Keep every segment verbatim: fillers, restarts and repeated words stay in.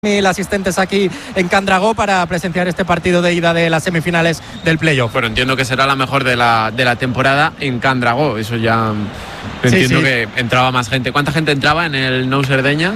mil asistentes aquí en Can Dragó para presenciar este partido de ida de las semifinales del playoff. Bueno, entiendo que será la mejor de la, de la temporada en Can Dragó. Eso ya entiendo sí, sí. que entraba más gente. ¿Cuánta gente entraba en el Nou Cerdeña?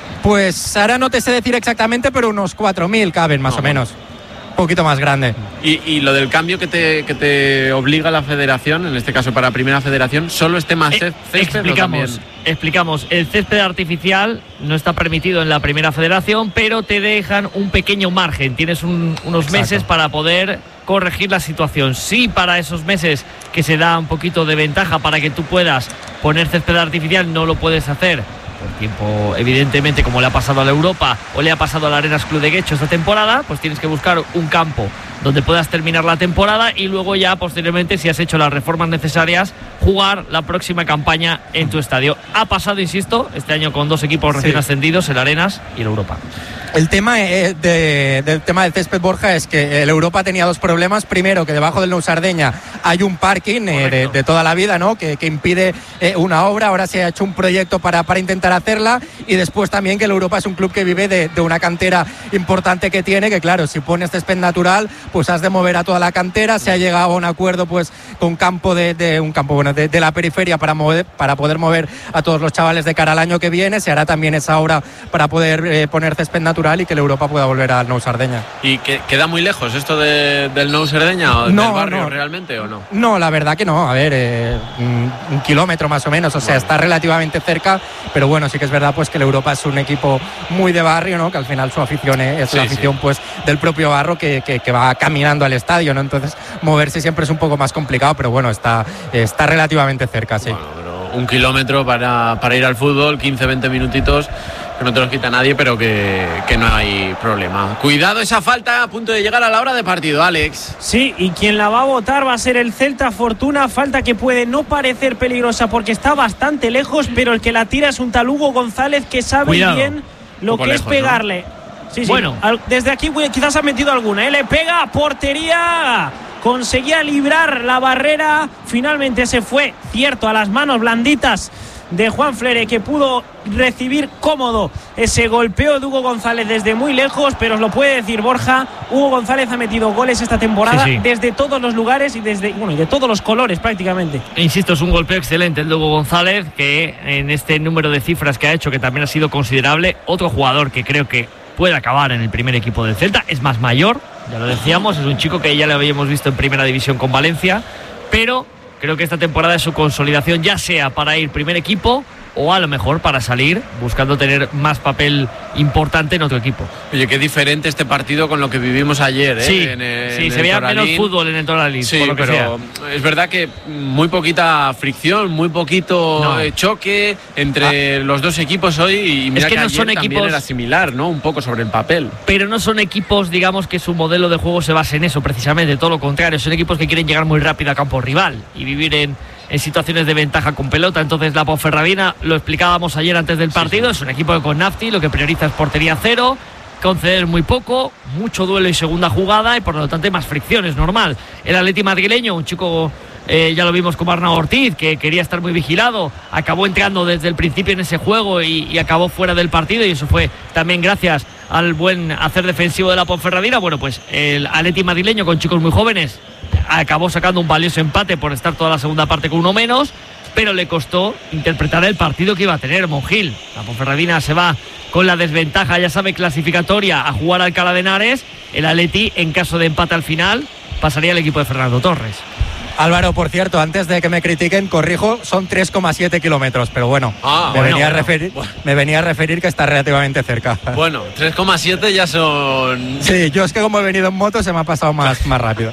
Pues ahora no te sé decir exactamente, pero unos cuatro mil caben más no, o menos. Un poquito más grande. Y, y lo del cambio que te, que te obliga la federación, en este caso para Primera Federación, ¿solo este más eh, césped? Explicamos, explicamos. El césped artificial no está permitido en la Primera Federación, pero te dejan un pequeño margen. Tienes un, unos Exacto. meses para poder corregir la situación. Sí, para esos meses que se da un poquito de ventaja para que tú puedas poner césped artificial, no lo puedes hacer por tiempo, evidentemente, como le ha pasado a la Europa o le ha pasado a la Arenas Club de Guecho esta temporada, pues tienes que buscar un campo donde puedas terminar la temporada y luego ya posteriormente, si has hecho las reformas necesarias, jugar la próxima campaña en tu estadio. Ha pasado, insisto, este año con dos equipos recién sí. ascendidos, el Arenas y el Europa. El tema de, de, del tema del césped, Borja, es que el Europa tenía dos problemas. Primero, que debajo del Nou Sardeña hay un parking eh, de, de toda la vida, ¿no? Que, que impide eh, una obra. Ahora se ha hecho un proyecto para, para intentar hacerla. Y después también que el Europa es un club que vive de, de una cantera importante que tiene, que claro, si pones césped natural, pues has de mover a toda la cantera. Se ha llegado a un acuerdo pues con campo de, de un campo bueno de, de la periferia para mover, para poder mover a todos los chavales de cara al año que viene. Se hará también esa obra para poder eh, poner césped natural y que el Europa pueda volver al Nou Sardeña. ¿Y que, queda muy lejos esto de, del Nou Sardeña o no, del barrio no. realmente o no? No, la verdad que no. A ver, eh, un, un kilómetro más o menos, o sea, bueno. está relativamente cerca, pero bueno, sí que es verdad pues que el Europa es un equipo muy de barrio, ¿no? Que al final su afición es sí, la afición sí. pues del propio barrio que, que, que va caminando al estadio, ¿no? Entonces moverse siempre es un poco más complicado, pero bueno, está, está relativamente cerca, sí. Bueno, pero un kilómetro para, para ir al fútbol, quince, veinte minutitos, que no te los quita nadie, pero que, que no hay problema. Cuidado esa falta a punto de llegar a la hora de partido, Alex. Sí, y quien la va a votar va a ser el Celta Fortuna, falta que puede no parecer peligrosa porque está bastante lejos, pero el que la tira es un tal Hugo González que sabe Cuidado. bien lo que lejos, es pegarle. ¿no? Sí, sí. Bueno, desde aquí quizás ha metido alguna, ¿eh? Le pega a portería. Conseguía librar la barrera, finalmente se fue, cierto, a las manos blanditas de Juan Freire, que pudo recibir cómodo ese golpeo de Hugo González desde muy lejos, pero os lo puede decir Borja, Hugo González ha metido goles esta temporada sí, sí. desde todos los lugares y desde bueno y de todos los colores prácticamente. Insisto, es un golpeo excelente el de Hugo González, que en este número de cifras que ha hecho, que también ha sido considerable, otro jugador que creo que puede acabar en el primer equipo del Celta, es más mayor, ya lo decíamos, es un chico que ya lo habíamos visto en primera división con Valencia, pero creo que esta temporada es su consolidación, ya sea para ir primer equipo o a lo mejor para salir buscando tener más papel importante en otro equipo. Oye, qué diferente este partido con lo que vivimos ayer, ¿eh? Sí, en el, sí en se veía menos fútbol en el Toralín. Sí, por lo que pero sea. Es verdad que muy poquita fricción, muy poquito no. choque entre ah. los dos equipos hoy, y mira es que, que no ayer son también equipos, era similar, ¿no? Un poco sobre el papel. Pero no son equipos, digamos, que su modelo de juego se base en eso, precisamente, todo lo contrario. Son equipos que quieren llegar muy rápido a campo rival y vivir en en situaciones de ventaja con pelota. Entonces la Ponferradina, lo explicábamos ayer antes del partido, sí, sí. es un equipo que con Nafti lo que prioriza es portería cero, conceder muy poco, mucho duelo y segunda jugada, y por lo tanto hay más fricciones, normal. El Atleti madrileño, un chico, eh, ya lo vimos con Arnau Ortiz, que quería estar muy vigilado, acabó entrando desde el principio en ese juego y, y acabó fuera del partido, y eso fue también gracias al buen hacer defensivo de la Ponferradina. Bueno, pues el Atleti madrileño con chicos muy jóvenes acabó sacando un valioso empate por estar toda la segunda parte con uno menos, pero le costó interpretar el partido que iba a tener Monjil. La Ponferradina se va con la desventaja, ya sabe, clasificatoria a jugar al Alcalá de Henares. El Atleti, en caso de empate al final, pasaría al equipo de Fernando Torres. Álvaro, por cierto, antes de que me critiquen, corrijo, son tres coma siete kilómetros, pero bueno, ah, me, bueno, venía bueno. A referir, bueno. me venía a referir que está relativamente cerca. Bueno, tres coma siete ya son... Sí, yo es que como he venido en moto se me ha pasado más, más rápido.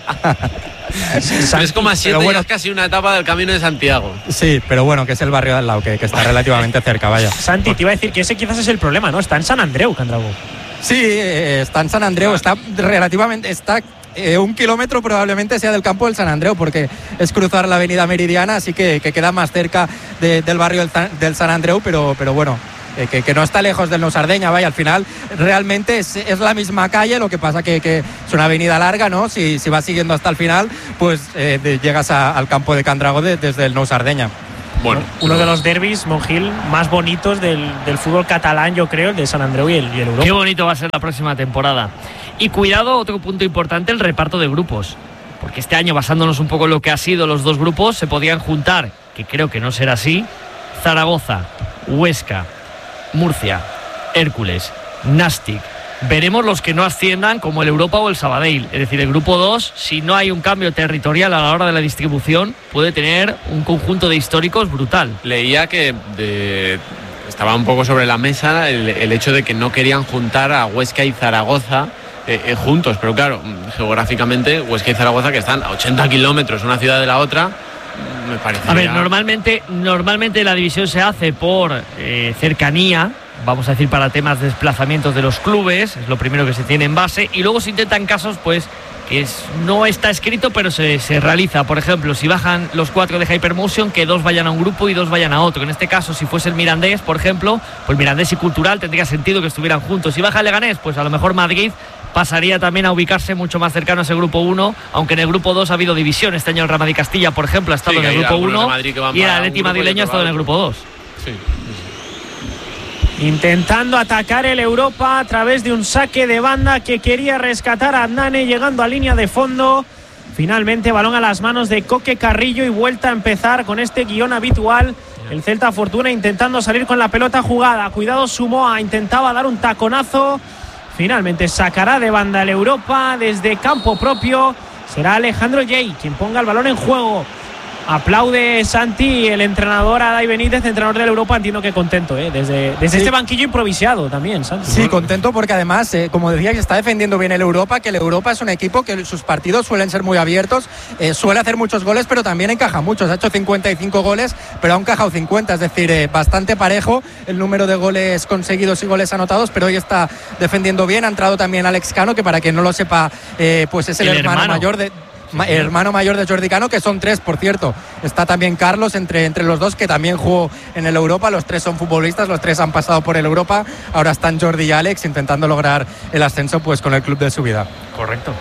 tres coma siete bueno, es casi una etapa del Camino de Santiago. Sí, pero bueno, que es el barrio de al lado, que, que está relativamente cerca, vaya. Santi, te iba a decir que ese quizás es el problema, ¿no? Está en San Andreu, Can Dragó. Sí, eh, está en San Andreu, está relativamente... está Eh, un kilómetro probablemente sea del campo del San Andreu, porque es cruzar la avenida Meridiana, así que, que queda más cerca de, del barrio del, del San Andreu, pero, pero bueno, eh, que, que no está lejos del Nou Sardeña, vaya, al final realmente es, es la misma calle, lo que pasa que, que es una avenida larga, ¿no? Si, si vas siguiendo hasta el final, pues eh, de, llegas a, al campo de Can Dragó de, desde el Nou Sardeña. Bueno, uno de los derbis, Monjil, más bonitos del, del fútbol catalán, yo creo, el de San Andreu y el, y el Europa. Qué bonito va a ser la próxima temporada. Y cuidado, otro punto importante, el reparto de grupos. Porque este año, basándonos un poco en lo que ha sido los dos grupos, se podían juntar, que creo que no será así, Zaragoza, Huesca, Murcia, Hércules, Nastic. Veremos los que no asciendan, como el Europa o el Sabadell. Es decir, el grupo dos, si no hay un cambio territorial a la hora de la distribución, puede tener un conjunto de históricos brutal. Leía que de, estaba un poco sobre la mesa el, el hecho de que no querían juntar a Huesca y Zaragoza eh, eh, juntos, pero claro, geográficamente Huesca y Zaragoza, que están a ochenta kilómetros una ciudad de la otra, me parece. A ver, normalmente, normalmente la división se hace por eh, cercanía, vamos a decir, para temas de desplazamientos de los clubes, es lo primero que se tiene en base, y luego se intentan casos, pues, que es, no está escrito, pero se, se realiza. Por ejemplo, si bajan los cuatro de Hypermotion, que dos vayan a un grupo y dos vayan a otro. En este caso, si fuese el Mirandés, por ejemplo, pues Mirandés y Cultural tendría sentido que estuvieran juntos. Si baja el Leganés, pues a lo mejor Madrid pasaría también a ubicarse mucho más cercano a ese grupo uno, aunque en el grupo dos ha habido división. Este año el Real Madrid Castilla, por ejemplo, ha estado sí, en el grupo uno y el Atleti madrileño ha estado en el grupo dos. Sí. Intentando atacar el Europa a través de un saque de banda que quería rescatar a Adnane, llegando a línea de fondo. Finalmente balón a las manos de Coque Carrillo y vuelta a empezar con este guión habitual. El Celta Fortuna intentando salir con la pelota jugada. Cuidado, Sumoa intentaba dar un taconazo. Finalmente sacará de banda el Europa desde campo propio. Será Alejandro Jay quien ponga el balón en juego. Aplaude Santi, el entrenador Adai Benítez, entrenador del Europa, entiendo que contento, ¿eh? desde, desde sí. este banquillo improvisado también, Santi. Sí, contento porque además, eh, como decía, que está defendiendo bien el Europa, que el Europa es un equipo que sus partidos suelen ser muy abiertos, eh, suele hacer muchos goles, pero también encaja muchos. Ha hecho cincuenta y cinco goles, pero ha encajado cincuenta, es decir, eh, bastante parejo el número de goles conseguidos y goles anotados, pero hoy está defendiendo bien. Ha entrado también Alex Cano, que para quien no lo sepa, eh, pues es el, el hermano, hermano mayor de... Ma, hermano mayor de Jordi Cano, que son tres, por cierto. Está también Carlos entre, entre los dos, que también jugó en el Europa. Los tres son futbolistas, los tres han pasado por el Europa. Ahora están Jordi y Alex intentando lograr el ascenso, pues, con el club de su vida. Correcto.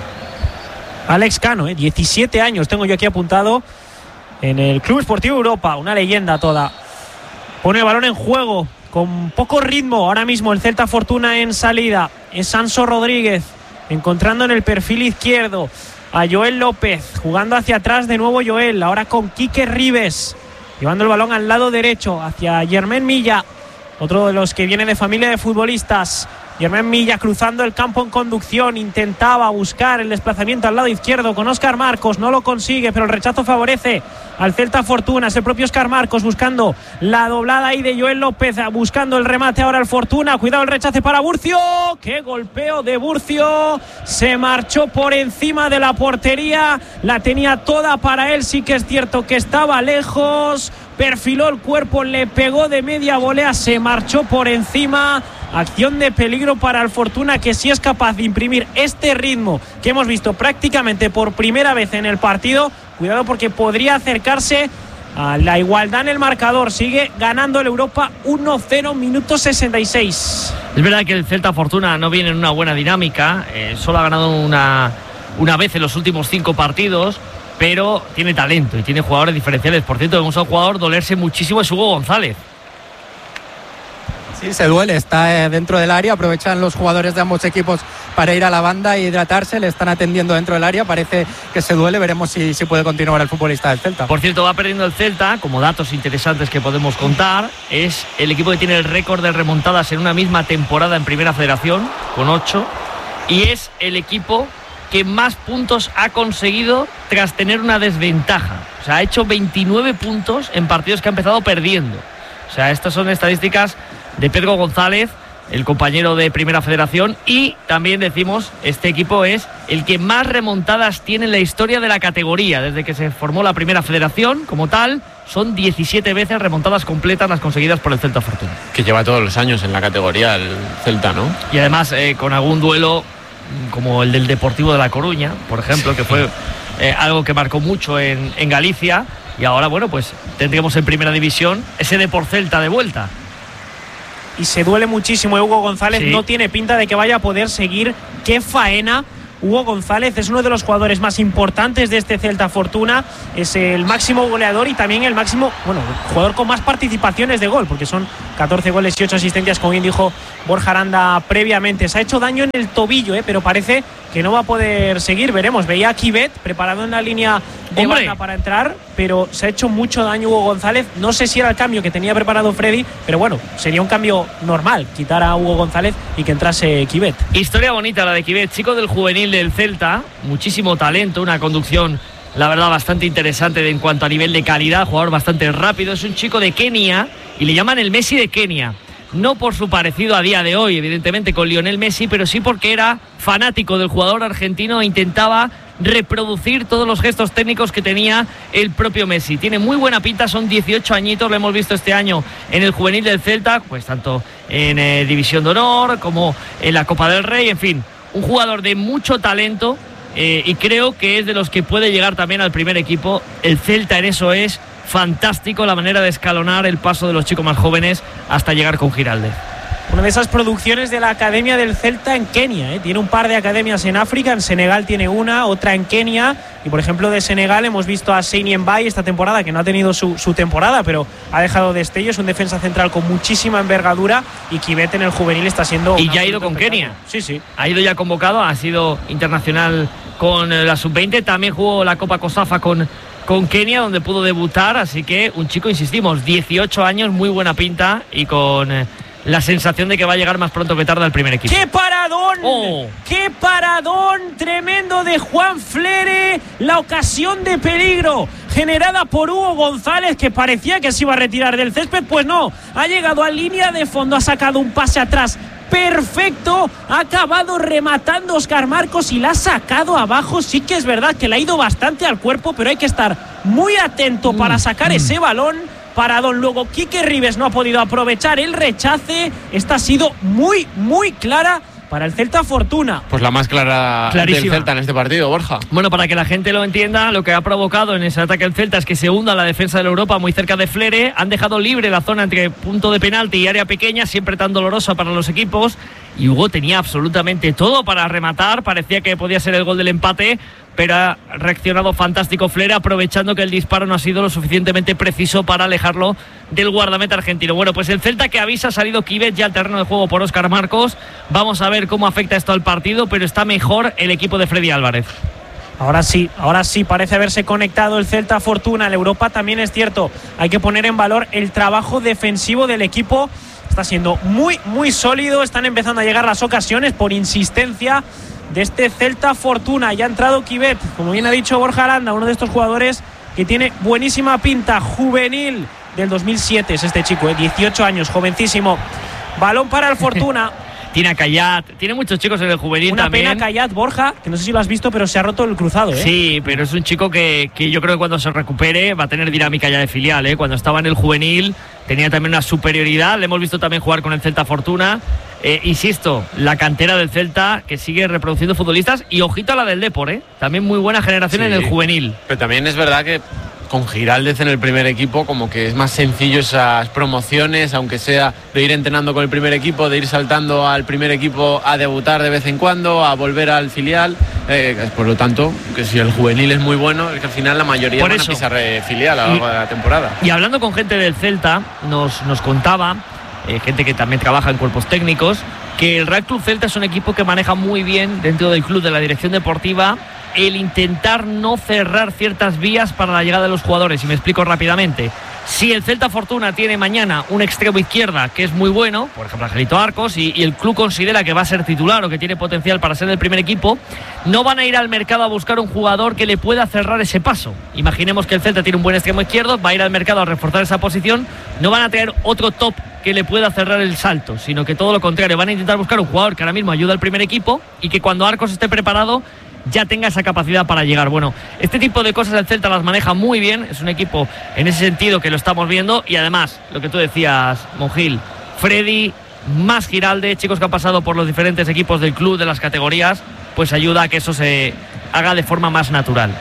Alex Cano, eh, diecisiete años tengo yo aquí apuntado en el Club Esportivo Europa, una leyenda toda. Pone el balón en juego con poco ritmo ahora mismo el Celta Fortuna en salida. Es Sanso Rodríguez encontrando en el perfil izquierdo a Joel López, jugando hacia atrás de nuevo Joel, ahora con Quique Ribes, llevando el balón al lado derecho hacia Germán Milla, otro de los que viene de familia de futbolistas. Germán Milla cruzando el campo en conducción, intentaba buscar el desplazamiento al lado izquierdo con Óscar Marcos, no lo consigue, pero el rechazo favorece al Celta Fortuna. Es el propio Óscar Marcos buscando la doblada ahí de Joel López, buscando el remate ahora el Fortuna. Cuidado el rechace para Burcio, qué golpeo de Burcio, se marchó por encima de la portería, la tenía toda para él, sí que es cierto que estaba lejos, perfiló el cuerpo, le pegó de media volea, se marchó por encima. Acción de peligro para el Fortuna, que sí es capaz de imprimir este ritmo que hemos visto prácticamente por primera vez en el partido. Cuidado porque podría acercarse a la igualdad en el marcador. Sigue ganando el Europa uno cero, minuto sesenta y seis. Es verdad que el Celta Fortuna no viene en una buena dinámica, eh, solo ha ganado una, una vez en los últimos cinco partidos, pero tiene talento y tiene jugadores diferenciales. Por cierto, vemos a un jugador dolerse muchísimo, es Hugo González. Sí, se duele, está dentro del área, aprovechan los jugadores de ambos equipos para ir a la banda e hidratarse, le están atendiendo dentro del área, parece que se duele, veremos si, si puede continuar el futbolista del Celta. Por cierto, va perdiendo el Celta, como datos interesantes que podemos contar, es el equipo que tiene el récord de remontadas en una misma temporada en Primera Federación, con ocho, y es el equipo que más puntos ha conseguido tras tener una desventaja. O sea, ha hecho veintinueve puntos en partidos que ha empezado perdiendo. O sea, estas son estadísticas de Pedro González, el compañero de Primera Federación, y también decimos, este equipo es el que más remontadas tiene en la historia de la categoría. Desde que se formó la Primera Federación como tal, son diecisiete veces remontadas completas las conseguidas por el Celta Fortuna. Que lleva todos los años en la categoría el Celta, ¿no? Y además eh, con algún duelo como el del Deportivo de La Coruña, por ejemplo, que fue eh, algo que marcó mucho en, en Galicia, y ahora, bueno, pues tendríamos en Primera División ese Depor Celta de vuelta. Y se duele muchísimo Hugo González, sí. No tiene pinta de que vaya a poder seguir. Qué faena Hugo González es uno de los jugadores más importantes de este Celta Fortuna, es el máximo goleador y también el máximo, bueno, jugador con más participaciones de gol, porque son catorce goles y ocho asistencias, como bien dijo Borja Aranda previamente. Se ha hecho daño en el tobillo, ¿eh? Pero parece que no va a poder seguir, veremos. Veía a Kibet preparado en la línea de banda para entrar, pero se ha hecho mucho daño Hugo González. No sé si era el cambio que tenía preparado Freddy, pero bueno, sería un cambio normal, quitar a Hugo González y que entrase Kibet. Historia bonita la de Kibet, chico del juvenil del Celta, muchísimo talento, una conducción, la verdad, bastante interesante en cuanto a nivel de calidad, jugador bastante rápido. Es un chico de Kenia y le llaman el Messi de Kenia. No por su parecido a día de hoy, evidentemente, con Lionel Messi, pero sí porque era fanático del jugador argentino e intentaba reproducir todos los gestos técnicos que tenía el propio Messi. Tiene muy buena pinta, son dieciocho añitos, lo hemos visto este año en el juvenil del Celta, pues tanto en eh, División de Honor como en la Copa del Rey, en fin, un jugador de mucho talento eh, y creo que es de los que puede llegar también al primer equipo. El Celta en eso es fantástico, la manera de escalonar el paso de los chicos más jóvenes hasta llegar con Giraldez. Una de esas producciones de la Academia del Celta en Kenia, ¿eh? Tiene un par de academias en África, en Senegal tiene una, otra en Kenia, y por ejemplo de Senegal hemos visto a Seyni Mbaye esta temporada, que no ha tenido su, su temporada, pero ha dejado destellos, un defensa central con muchísima envergadura, y Kibet en el juvenil está siendo... Y ya ha ido con Kenia. Sí, sí. Ha ido ya convocado, ha sido internacional con la sub veinte, también jugó la Copa COSAFA con... con Kenia, donde pudo debutar, así que un chico, insistimos, dieciocho años, muy buena pinta y con eh, la sensación de que va a llegar más pronto que tarde al primer equipo. ¡Qué paradón! Oh. ¡Qué paradón tremendo de Juan Flere! La ocasión de peligro generada por Hugo González, que parecía que se iba a retirar del césped, pues no, ha llegado a línea de fondo, ha sacado un pase atrás perfecto, ha acabado rematando Óscar Marcos y la ha sacado abajo. Sí que es verdad que le ha ido bastante al cuerpo, pero hay que estar muy atento para sacar ese balón. Paradón. Luego Quique Ribes no ha podido aprovechar el rechace. Esta ha sido muy, muy clara para el Celta Fortuna. Pues la más clara Clarísima. del Celta en este partido, Borja. Bueno, para que la gente lo entienda, lo que ha provocado en ese ataque el Celta es que se hunda la defensa de la Europa muy cerca de Flere. Han dejado libre la zona entre punto de penalti y área pequeña, siempre tan dolorosa para los equipos. Y Hugo tenía absolutamente todo para rematar. Parecía que podía ser el gol del empate, pero ha reaccionado fantástico Flere, aprovechando que el disparo no ha sido lo suficientemente preciso para alejarlo del guardameta argentino. Bueno, pues el Celta que avisa, ha salido Kibet ya al terreno de juego por Óscar Marcos. Vamos a ver cómo afecta esto al partido, pero está mejor el equipo de Freddy Álvarez. Ahora sí, ahora sí, parece haberse conectado el Celta Fortuna. En Europa también es cierto, hay que poner en valor el trabajo defensivo del equipo. Está siendo muy, muy sólido. Están empezando a llegar las ocasiones por insistencia de este Celta Fortuna. Ya ha entrado Kibet, como bien ha dicho Borja Aranda, uno de estos jugadores que tiene buenísima pinta, juvenil del dos mil siete es este chico, ¿eh? dieciocho años, jovencísimo. Balón para el Fortuna. Tiene a Cayat, tiene muchos chicos en el juvenil Una también. Una pena Cayat, Borja, que no sé si lo has visto, pero se ha roto el cruzado, ¿eh? Sí, pero es un chico que, que yo creo que cuando se recupere va a tener dinámica ya de filial, ¿eh? Cuando estaba en el juvenil tenía también una superioridad, le hemos visto también jugar con el Celta Fortuna. Eh, insisto, la cantera del Celta que sigue reproduciendo futbolistas, y ojito a la del Depor, ¿eh? También muy buena generación sí, en el juvenil. Pero también es verdad que con Giraldez en el primer equipo como que es más sencillo esas promociones, aunque sea de ir entrenando con el primer equipo, de ir saltando al primer equipo a debutar de vez en cuando, a volver al filial. Eh, por lo tanto, que si el juvenil es muy bueno, es que al final la mayoría van a pisar filial a lo largo de la temporada. Y hablando con gente del Celta, nos, nos contaba, eh, gente que también trabaja en cuerpos técnicos, que el Real Club Celta es un equipo que maneja muy bien dentro del club, de la dirección deportiva, el intentar no cerrar ciertas vías para la llegada de los jugadores. Y me explico rápidamente. Si el Celta Fortuna tiene mañana un extremo izquierda que es muy bueno, por ejemplo Angelito Arcos, y, y el club considera que va a ser titular o que tiene potencial para ser del primer equipo, no van a ir al mercado a buscar un jugador que le pueda cerrar ese paso. Imaginemos que el Celta tiene un buen extremo izquierdo, va a ir al mercado a reforzar esa posición, no van a traer otro top que le pueda cerrar el salto, sino que todo lo contrario, van a intentar buscar un jugador que ahora mismo ayuda al primer equipo y que cuando Arcos esté preparado ya tenga esa capacidad para llegar. Bueno, este tipo de cosas el Celta las maneja muy bien, es un equipo en ese sentido que lo estamos viendo, y además, lo que tú decías, Monjil, Freddy, más Giralde, chicos que han pasado por los diferentes equipos del club, de las categorías, pues ayuda a que eso se haga de forma más natural.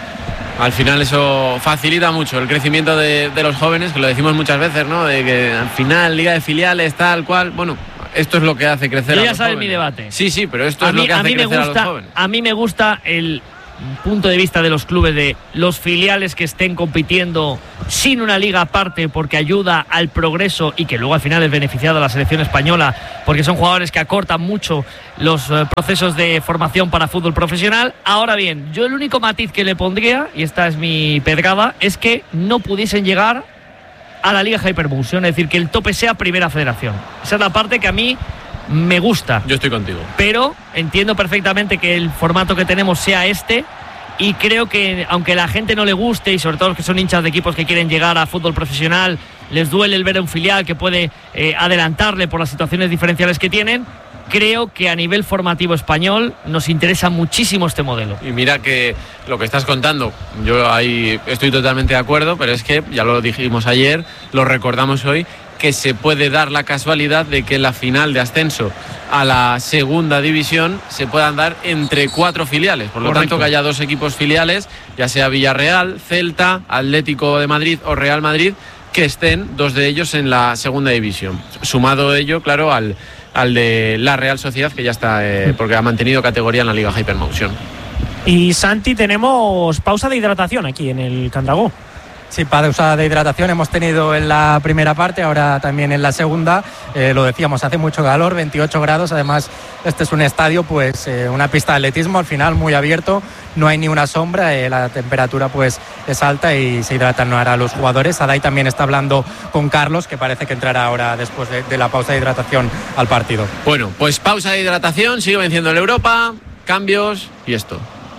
Al final eso facilita mucho el crecimiento de, de los jóvenes, que lo decimos muchas veces, ¿no? De que al final Liga de Filiales, tal cual, bueno, esto es lo que hace crecer Yo a ya los sabes jóvenes. mi debate. Sí, sí, pero esto a es mí, lo que hace a mí crecer me gusta, a los jóvenes. A mí me gusta el punto de vista de los clubes de los filiales que estén compitiendo sin una liga aparte porque ayuda al progreso y que luego al final es beneficiado a la selección española porque son jugadores que acortan mucho los eh, procesos de formación para fútbol profesional. Ahora bien, yo el único matiz que le pondría, y esta es mi pedrada, es que no pudiesen llegar a la Liga Hypermotion, es decir, que el tope sea Primera Federación. Esa es la parte que a mí me gusta. Yo estoy contigo. Pero entiendo perfectamente que el formato que tenemos sea este y creo que aunque a la gente no le guste y sobre todo los que son hinchas de equipos que quieren llegar a fútbol profesional, les duele el ver a un filial que puede eh, adelantarle por las situaciones diferenciales que tienen, creo que a nivel formativo español nos interesa muchísimo este modelo. Y mira que lo que estás contando, yo ahí estoy totalmente de acuerdo, pero es que ya lo dijimos ayer, lo recordamos hoy, que se puede dar la casualidad de que la final de ascenso a la segunda división se puedan dar entre cuatro filiales. Por lo Correcto. tanto, que haya dos equipos filiales, ya sea Villarreal, Celta, Atlético de Madrid o Real Madrid, que estén dos de ellos en la segunda división. Sumado ello, claro, al, al de la Real Sociedad, que ya está, eh, porque ha mantenido categoría en la Liga Hypermotion. Y Santi, tenemos pausa de hidratación aquí en el Candragó. Sí, pausa de hidratación hemos tenido en la primera parte, ahora también en la segunda. Eh, lo decíamos, hace mucho calor, veintiocho grados. Además, este es un estadio, pues eh, una pista de atletismo, al final muy abierto, no hay ni una sombra, eh, la temperatura pues es alta y se hidratan ahora los jugadores. Adai también está hablando con Carlos, que parece que entrará ahora después de, de la pausa de hidratación al partido. Bueno, pues pausa de hidratación, sigue venciendo el Europa, cambios y esto.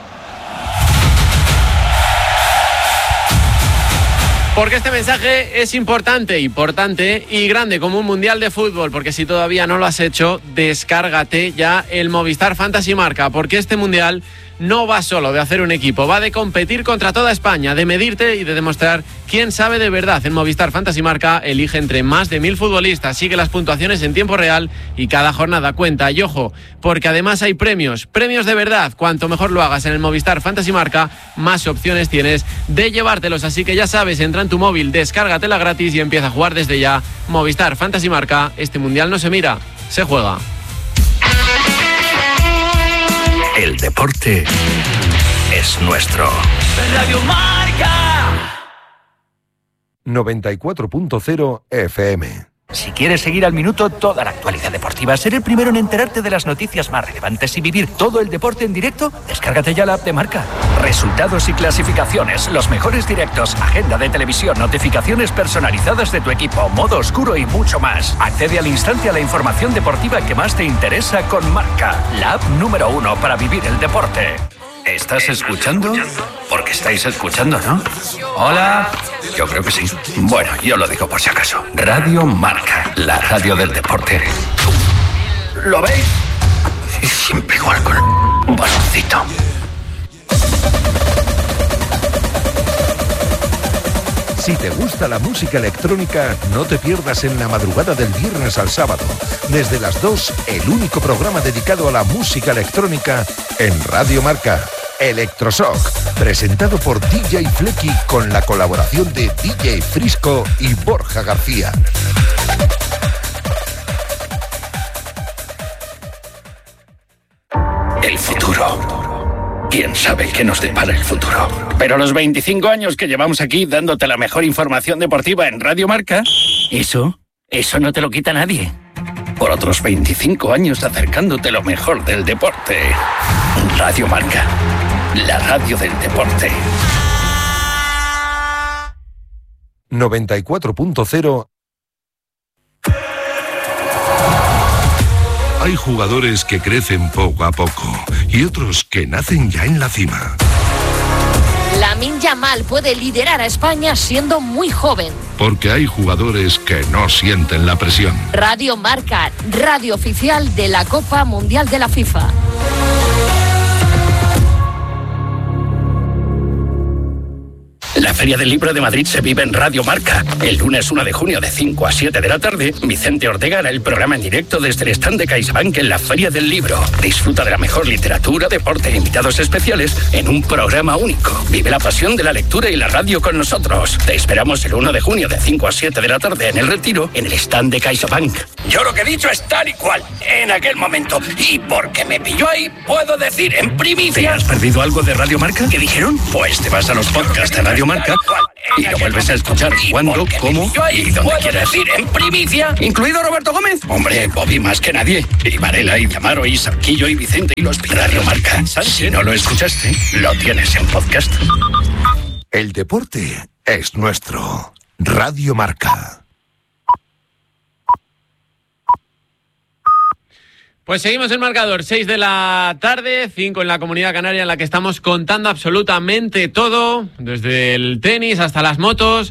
Porque este mensaje es importante, importante y grande como un mundial de fútbol, porque si todavía no lo has hecho, descárgate ya el Movistar Fantasy Marca, porque este mundial no va solo de hacer un equipo, va de competir contra toda España, de medirte y de demostrar quién sabe de verdad. En Movistar Fantasy Marca elige entre más de mil futbolistas, sigue las puntuaciones en tiempo real y cada jornada cuenta. Y ojo, porque además hay premios, premios de verdad. Cuanto mejor lo hagas en el Movistar Fantasy Marca, más opciones tienes de llevártelos. Así que ya sabes, entra en tu móvil, descárgatela gratis y empieza a jugar desde ya. Movistar Fantasy Marca, este mundial no se mira, se juega. El deporte es nuestro. Radio Marca noventa y cuatro punto cero F M. Si quieres seguir al minuto toda la actualidad deportiva, ser el primero en enterarte de las noticias más relevantes y vivir todo el deporte en directo, descárgate ya la app de Marca. Resultados y clasificaciones, los mejores directos, agenda de televisión, notificaciones personalizadas de tu equipo, modo oscuro y mucho más. Accede al instante a la información deportiva que más te interesa con Marca, la app número uno para vivir el deporte. ¿Estás escuchando? Porque estáis escuchando, ¿no? Hola. Yo creo que sí. Bueno, yo lo digo por si acaso. Radio Marca, la radio del deporte. ¿Lo veis? Siempre igual con un baloncito. Si te gusta la música electrónica, no te pierdas en la madrugada del viernes al sábado. Desde las dos, el único programa dedicado a la música electrónica en Radio Marca. Electroshock, presentado por D J Flecky con la colaboración de D J Frisco y Borja García. El futuro. ¿Quién sabe qué nos depara el futuro? Pero los veinticinco años que llevamos aquí dándote la mejor información deportiva en Radio Marca, eso, eso no te lo quita nadie. Por otros veinticinco años acercándote lo mejor del deporte. Radio Marca, la radio del deporte. noventa y cuatro punto cero. Hay jugadores que crecen poco a poco y otros que nacen ya en la cima. Lamine Yamal puede liderar a España siendo muy joven. Porque hay jugadores que no sienten la presión. Radio Marca, radio oficial de la Copa Mundial de la FIFA. La Feria del Libro de Madrid se vive en Radio Marca. El lunes uno de junio de cinco a siete de la tarde, Vicente Ortega hará el programa en directo desde el stand de CaixaBank en la Feria del Libro. Disfruta de la mejor literatura, deporte e invitados especiales en un programa único. Vive la pasión de la lectura y la radio con nosotros. Te esperamos el uno de junio de cinco a siete de la tarde en El Retiro, en el stand de CaixaBank. Yo lo que he dicho es tal y cual, en aquel momento. Y porque me pilló ahí, puedo decir en primicia... ¿Te has perdido algo de Radio Marca? ¿Qué dijeron? Pues te vas a los podcasts de Radio Marca y lo vuelves a escuchar cuando, cómo y donde quieras. decir en primicia, incluido Roberto Gómez. Hombre, Bobby más que nadie. Y Varela, y Amaro, y Sarquillo, y Vicente, y los Radio Marca. Si no lo escuchaste, lo tienes en podcast. El deporte es nuestro. Radio Marca. Pues seguimos el marcador, seis de la tarde, cinco en la Comunidad Canaria, en la que estamos contando absolutamente todo, desde el tenis hasta las motos,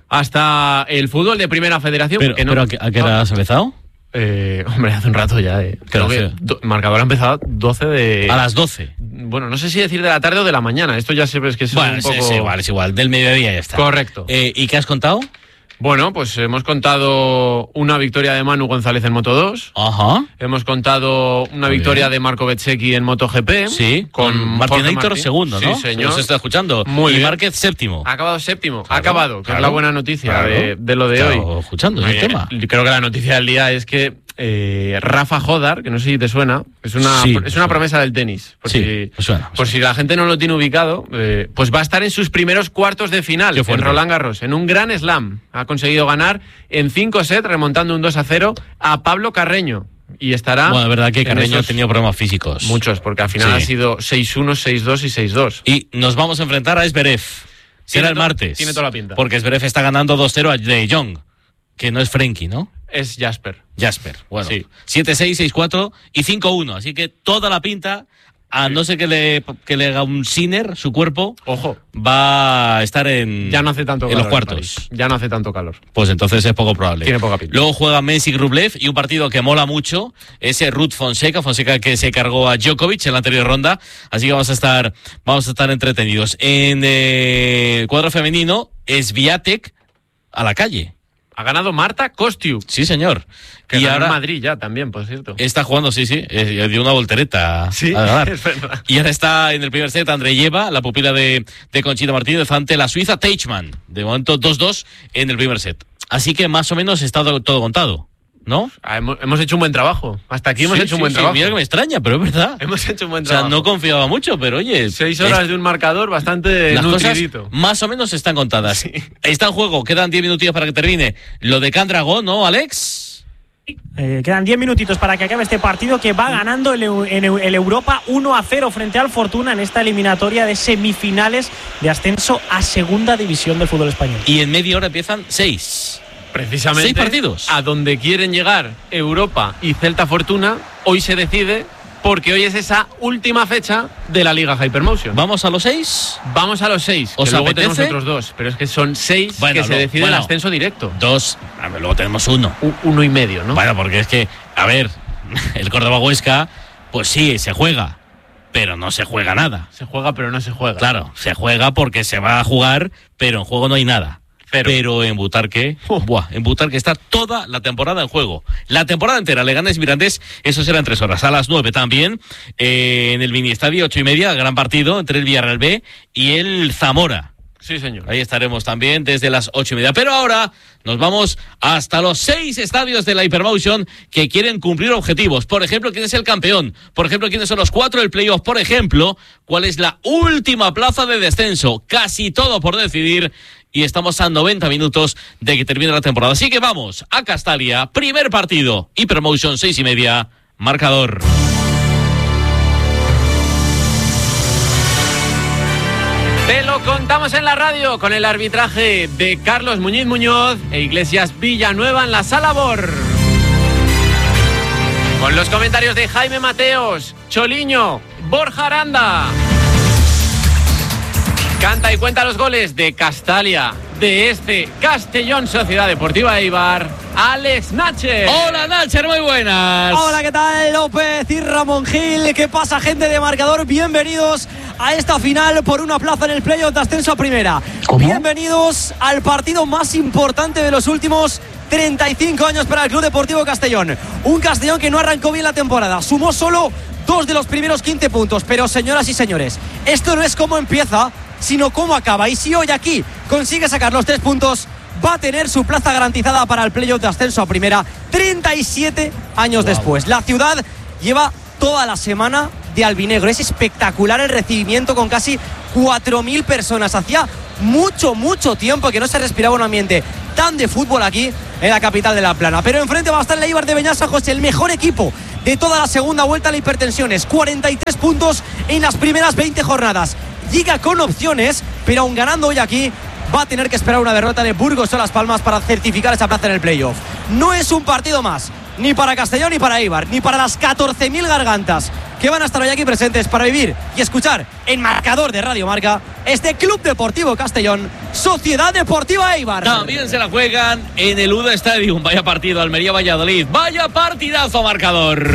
hasta el fútbol de Primera Federación. Pero, no, pero ¿a qué, a qué hora has empezado? Eh, hombre, hace un rato ya. Eh. Creo que do, el marcador ha empezado doce de... A las doce. Bueno, no sé si decir de la tarde o de la mañana. Esto ya sabes que es bueno, un poco... es igual, es igual. Del mediodía ya está. Correcto. Eh, ¿Y qué has contado? Bueno, pues hemos contado una victoria de Manu González en Moto dos. Ajá. Hemos contado una Muy victoria bien. de Marco Bezzecchi en MotoGP. Sí, con Martín Héctor segundo, ¿no? Sí, señor. Nos está escuchando. Muy y bien. Márquez séptimo. Ha acabado séptimo. Claro, ha acabado, que claro, es la buena noticia claro. de, de lo de Estaba hoy. escuchando Muy ese bien. tema. Creo que la noticia del día es que eh, Rafa Jodar, que no sé si te suena, es una, Sí, es una promesa del tenis. Por Sí, si, me suena, me por si la gente no lo tiene ubicado, eh, pues va a estar en sus primeros cuartos de final Qué en fuerte. Roland Garros, en un gran slam. Ha conseguido ganar en cinco sets, remontando un dos a cero a Pablo Carreño. Y estará... Bueno, la verdad que en Carreño ha esos- tenido problemas físicos. Muchos, porque al final Sí. ha sido seis uno, seis dos y seis dos. Y nos vamos a enfrentar a Zverev. Será el to- martes. tiene toda la pinta. Porque Zverev está ganando dos cero a De Jong, que no es Frenkie, ¿no? Es Jasper. Jasper. Bueno, Sí. siete seis, seis cuatro y cinco uno. Así que toda la pinta, a no ser que le, que le haga un Sinner, su cuerpo, Ojo, va a estar en, ya no hace tanto en calor. los cuartos. París. Ya no hace tanto calor. Pues entonces es poco probable. Tiene poca pinta. Luego juega Mensik Rublev y un partido que mola mucho, ese Ruud Fonseca, Fonseca que se cargó a Djokovic en la anterior ronda, así que vamos a estar, vamos a estar entretenidos. En eh, el cuadro femenino, Swiatek a la calle. Ha ganado Marta Kostiuk, Sí, señor. que y ganó ahora en Madrid ya también, por cierto. está jugando, sí, sí, eh, dio una voltereta Sí, a ganar. es verdad. Y ahora está en el primer set Andreyeva, la pupila de, de Conchita Martínez, ante la suiza Teichmann. De momento dos dos en el primer set. Así que más o menos está todo, todo contado, ¿no? Ah, hemos, hemos hecho un buen trabajo. Hasta aquí hemos Sí, hecho un sí, buen sí, trabajo. Mira que me extraña, pero es verdad. Hemos hecho un buen O sea, trabajo. no confiaba mucho, pero oye. Seis horas es- de un marcador bastante las cosas nutridito. más o menos están contadas. Sí. Está en juego, quedan diez minutillos para que termine. Lo de Candragón, ¿no, Alex? Eh, quedan diez minutitos para que acabe este partido que va ganando el, Eu- en Eu- el Europa uno a cero frente al Fortuna en esta eliminatoria de semifinales de ascenso a segunda división del fútbol español. Y en media hora empiezan seis. Precisamente Seis partidos. a donde quieren llegar Europa y Celta Fortuna, hoy se decide porque hoy es esa última fecha de la Liga Hypermotion. ¿Vamos a los seis? Vamos a los seis, ¿Os que luego apetece? tenemos otros dos, pero es que son seis Bueno, que se lo- decide bueno. el ascenso directo. Dos. A ver, luego tenemos uno. U- uno y medio, ¿no? Bueno, porque es que, a ver, el Córdoba Huesca, pues sí, se juega, pero no se juega nada. Se juega, pero no se juega. Claro, se juega porque se va a jugar, pero en juego no hay nada. Pero, Pero en Butarque, Oh. buah, en Butarque está toda la temporada en juego. La temporada entera, Leganés Mirandés, eso será en tres horas. A las nueve también, eh, en el mini estadio, ocho y media, gran partido entre el Villarreal B y el Zamora. sí, señor. Ahí estaremos también desde las ocho y media. Pero ahora nos vamos hasta los seis estadios de la Hypermotion que quieren cumplir objetivos. Por ejemplo, ¿quién es el campeón? Por ejemplo, ¿quiénes son los cuatro del playoff? Por ejemplo, ¿cuál es la última plaza de descenso? Casi todo por decidir. Y estamos a noventa minutos de que termine la temporada. Así que vamos a Castalia. Primer partido. Hypermotion, seis y media. Marcador. Te lo contamos en la radio con el arbitraje de Carlos Muñiz Muñoz e Iglesias Villanueva en la sala B O R. Con los comentarios de Jaime Mateos, Choliño, Borja Aranda. Canta y cuenta los goles de Castalia, de este Castellón Sociedad Deportiva Eibar, Alex Nacher. Hola, Nacher, muy buenas. Hola, ¿qué tal? López y Ramón Gil. ¿Qué pasa, gente de Marcador? Bienvenidos a esta final por una plaza en el playoff de ascenso a primera. ¿Cómo? Bienvenidos al partido más importante de los últimos treinta y cinco años para el Club Deportivo Castellón. Un Castellón que no arrancó bien la temporada, sumó solo dos de los primeros quince puntos, pero señoras y señores, esto no es cómo empieza, sino cómo acaba. Y si hoy aquí consigue sacar los tres puntos, va a tener su plaza garantizada para el playoff de ascenso a primera treinta y siete años wow. después. La ciudad lleva toda la semana de albinegro. Es espectacular el recibimiento con casi cuatro mil personas. Hacía mucho, mucho tiempo que no se respiraba un ambiente tan de fútbol aquí en la capital de La Plana. Pero enfrente va a estar el Eibar de Beñat San José, el mejor equipo de toda la segunda vuelta a la Hipertensiones. cuarenta y tres puntos en las primeras veinte jornadas. Llega con opciones, pero aun ganando hoy aquí, va a tener que esperar una derrota de Burgos o Las Palmas para certificar esa plaza en el playoff. No es un partido más, ni para Castellón ni para Eibar, ni para las catorce mil gargantas que van a estar hoy aquí presentes para vivir y escuchar en marcador de Radio Marca este Club Deportivo Castellón, Sociedad Deportiva Eibar. También se la juegan en el U D A Stadium. Vaya partido, Almería-Valladolid. Vaya partidazo, marcador.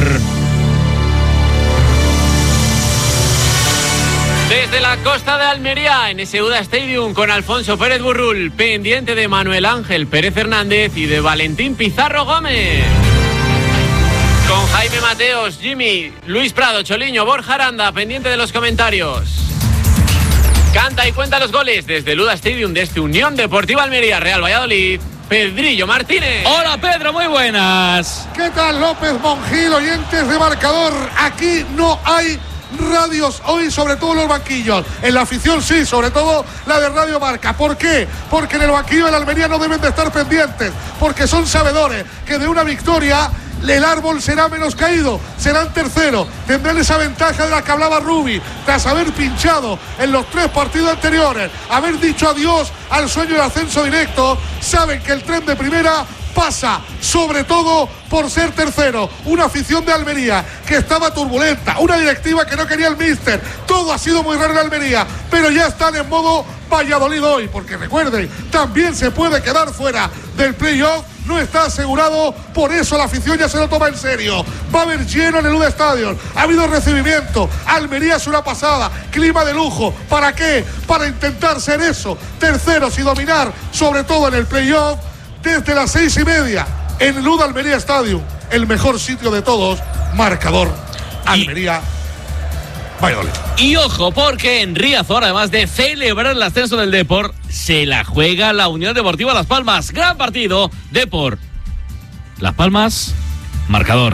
Desde la costa de Almería, en ese U D A Stadium, con Alfonso Pérez Burrul, pendiente de Manuel Ángel Pérez Hernández y de Valentín Pizarro Gómez. Con Jaime Mateos, Jimmy, Luis Prado, Choliño, Borja Aranda, pendiente de los comentarios. Canta y cuenta los goles desde el U D A Stadium de este Unión Deportiva Almería, Real Valladolid, Pedrillo Martínez. Hola Pedro, muy buenas. ¿Qué tal López Monjil, oyentes de marcador? Aquí no hay radios hoy, sobre todo en los banquillos. En la afición sí, sobre todo la de Radio Marca. ¿Por qué? Porque en el banquillo de la Almería no deben de estar pendientes, porque son sabedores que de una victoria el árbol será menos caído, serán tercero, tendrán esa ventaja de la que hablaba Rubi, tras haber pinchado en los tres partidos anteriores, haber dicho adiós al sueño del ascenso directo. Saben que el tren de primera pasa sobre todo por ser tercero. Una afición de Almería que estaba turbulenta, una directiva que no quería el míster. Todo ha sido muy raro en Almería, pero ya están en modo Valladolid hoy, porque recuerden, también se puede quedar fuera del playoff. No está asegurado, por eso la afición ya se lo toma en serio. Va a haber lleno en el U D A Stadium, ha habido recibimiento. Almería es una pasada, clima de lujo. ¿Para qué? Para intentar ser eso, terceros y dominar, sobre todo en el playoff, desde las seis y media, en el U D A Almería Stadium, el mejor sitio de todos, marcador Almería. Valladolid. Y ojo, porque en Riazor, además de celebrar el ascenso del Depor, se la juega la Unión Deportiva Las Palmas. Gran partido, Depor Las Palmas, marcador.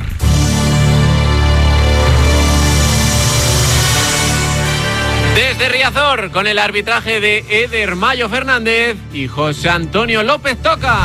Desde Riazor, con el arbitraje de Eder Mayo Fernández y José Antonio López Toca.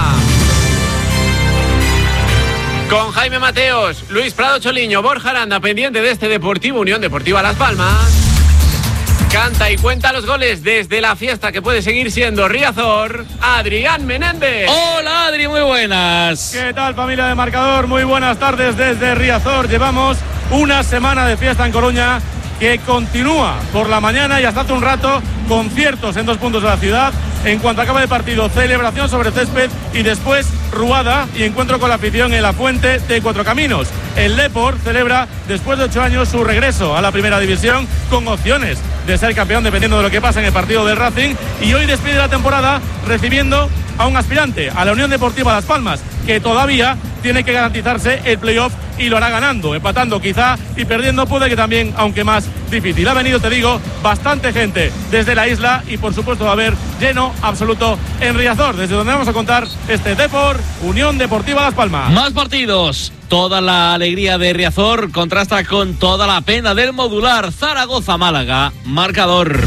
Con Jaime Mateos, Luis Prado Choliño, Borja Aranda, pendiente de este Deportivo Unión Deportiva Las Palmas. Canta y cuenta los goles desde la fiesta que puede seguir siendo Riazor, Adrián Menéndez. Hola Adri, muy buenas. ¿Qué tal familia de marcador? Muy buenas tardes desde Riazor. Llevamos una semana de fiesta en Coruña que continúa por la mañana y hasta hace un rato conciertos en dos puntos de la ciudad. En cuanto acabe el partido, celebración sobre césped y después ruada y encuentro con la afición en la Fuente de Cuatro Caminos. El Depor celebra después de ocho años su regreso a la primera división con opciones de ser campeón dependiendo de lo que pasa en el partido del Racing, y hoy despide la temporada recibiendo a un aspirante, a la Unión Deportiva Las Palmas, que todavía tiene que garantizarse el playoff y lo hará ganando, empatando quizá y perdiendo puede que también, aunque más difícil. Ha venido, te digo, bastante gente desde la isla y por supuesto va a haber lleno absoluto en Riazor, desde donde vamos a contar este Depor Unión Deportiva Las Palmas. Más partidos. Toda la alegría de Riazor contrasta con toda la pena del Modular. Zaragoza-Málaga, marcador.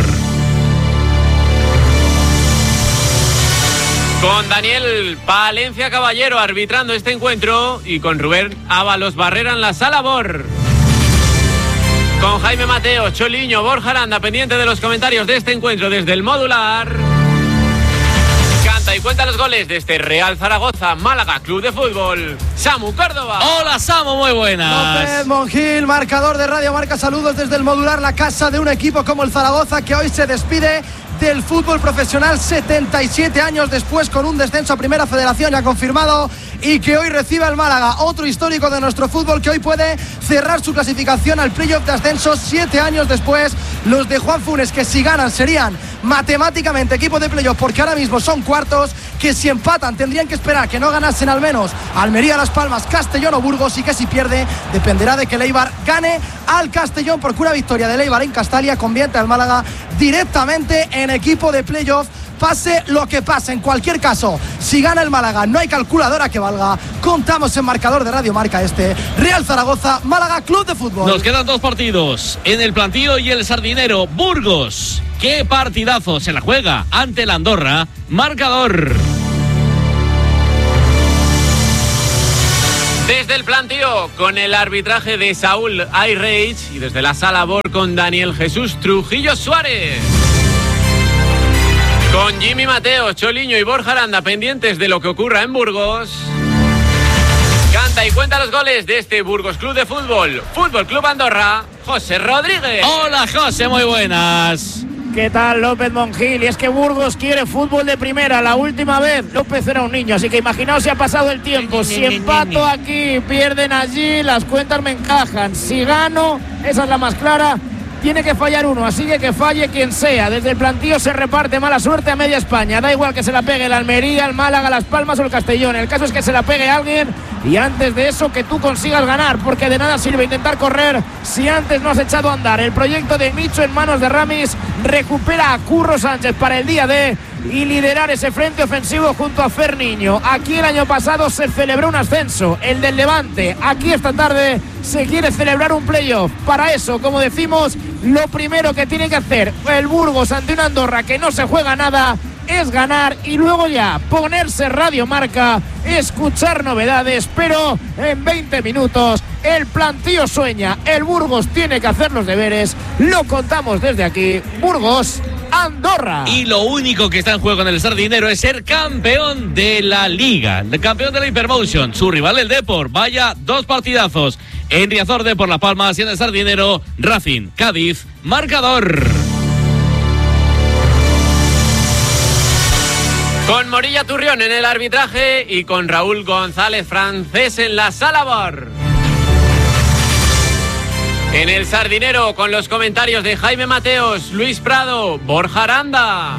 Con Daniel Palencia Caballero arbitrando este encuentro y con Rubén Ábalos Barrera en la sala B O R. Con Jaime Mateo, Choliño, Borja Aranda pendiente de los comentarios de este encuentro desde el Modular. Canta y cuenta los goles de este Real Zaragoza, Málaga Club de Fútbol, Samu Córdoba. Hola Samu, muy buenas. López Monjil, marcador de Radio Marca, saludos desde el Modular, la casa de un equipo como el Zaragoza que hoy se despide del fútbol profesional, setenta y siete años después, con un descenso a Primera Federación ya confirmado, y que hoy recibe al Málaga, otro histórico de nuestro fútbol que hoy puede cerrar su clasificación al playoff de ascenso siete años después. Los de Juan Funes, que si ganan serían matemáticamente equipo de playoff, porque ahora mismo son cuartos, que si empatan tendrían que esperar que no ganasen al menos Almería, Las Palmas, Castellón o Burgos, y que si pierde dependerá de que el Eibar gane al Castellón, porque una victoria del Eibar en Castalia convierte al Málaga directamente en equipo de playoff, pase lo que pase. En cualquier caso, si gana el Málaga, no hay calculadora que valga. Contamos en marcador de Radio Marca este Real Zaragoza, Málaga Club de Fútbol. Nos quedan dos partidos en el Plantío y el Sardinero. Burgos, qué partidazo, se la juega ante la Andorra. Marcador. Desde el Plantío, con el arbitraje de Saúl Ayrreich, y desde la Sala Bor con Daniel Jesús Trujillo Suárez. Con Jimmy Mateo, Choliño y Borja Aranda pendientes de lo que ocurra en Burgos. Canta y cuenta los goles de este Burgos Club de Fútbol, Fútbol Club Andorra, José Rodríguez. Hola José, muy buenas. ¿Qué tal, López Monjil? Y es que Burgos quiere fútbol de primera. La última vez López era un niño, así que imaginaos si ha pasado el tiempo. Si empato aquí, pierden allí, las cuentas me encajan. Si gano, esa es la más clara, tiene que fallar uno, así que que falle quien sea. Desde el Plantío se reparte mala suerte a media España. Da igual que se la pegue el Almería, el Málaga, Las Palmas o el Castellón. El caso es que se la pegue alguien, y antes de eso que tú consigas ganar, porque de nada sirve intentar correr si antes no has echado a andar. El proyecto de Micho en manos de Ramis recupera a Curro Sánchez para el día D y liderar ese frente ofensivo junto a Fer Niño. Aquí el año pasado se celebró un ascenso, el del Levante. Aquí esta tarde se quiere celebrar un playoff. Para eso, como decimos, lo primero que tiene que hacer el Burgos ante una Andorra que no se juega nada es ganar, y luego ya ponerse Radio Marca, escuchar novedades, pero en veinte minutos el Plantío sueña, el Burgos tiene que hacer los deberes, lo contamos desde aquí. Burgos, Andorra. Y lo único que está en juego en el Sardinero es ser campeón de la Liga, el campeón de la Hypermotion. Su rival, el Depor, vaya dos partidazos en Riazor de por Las Palmas, y en el Sardinero Racing Cádiz. Marcador. Con Morilla Turrión en el arbitraje y con Raúl González Francés en la Sala Bar. En el Sardinero, con los comentarios de Jaime Mateos, Luis Prado, Borja Aranda.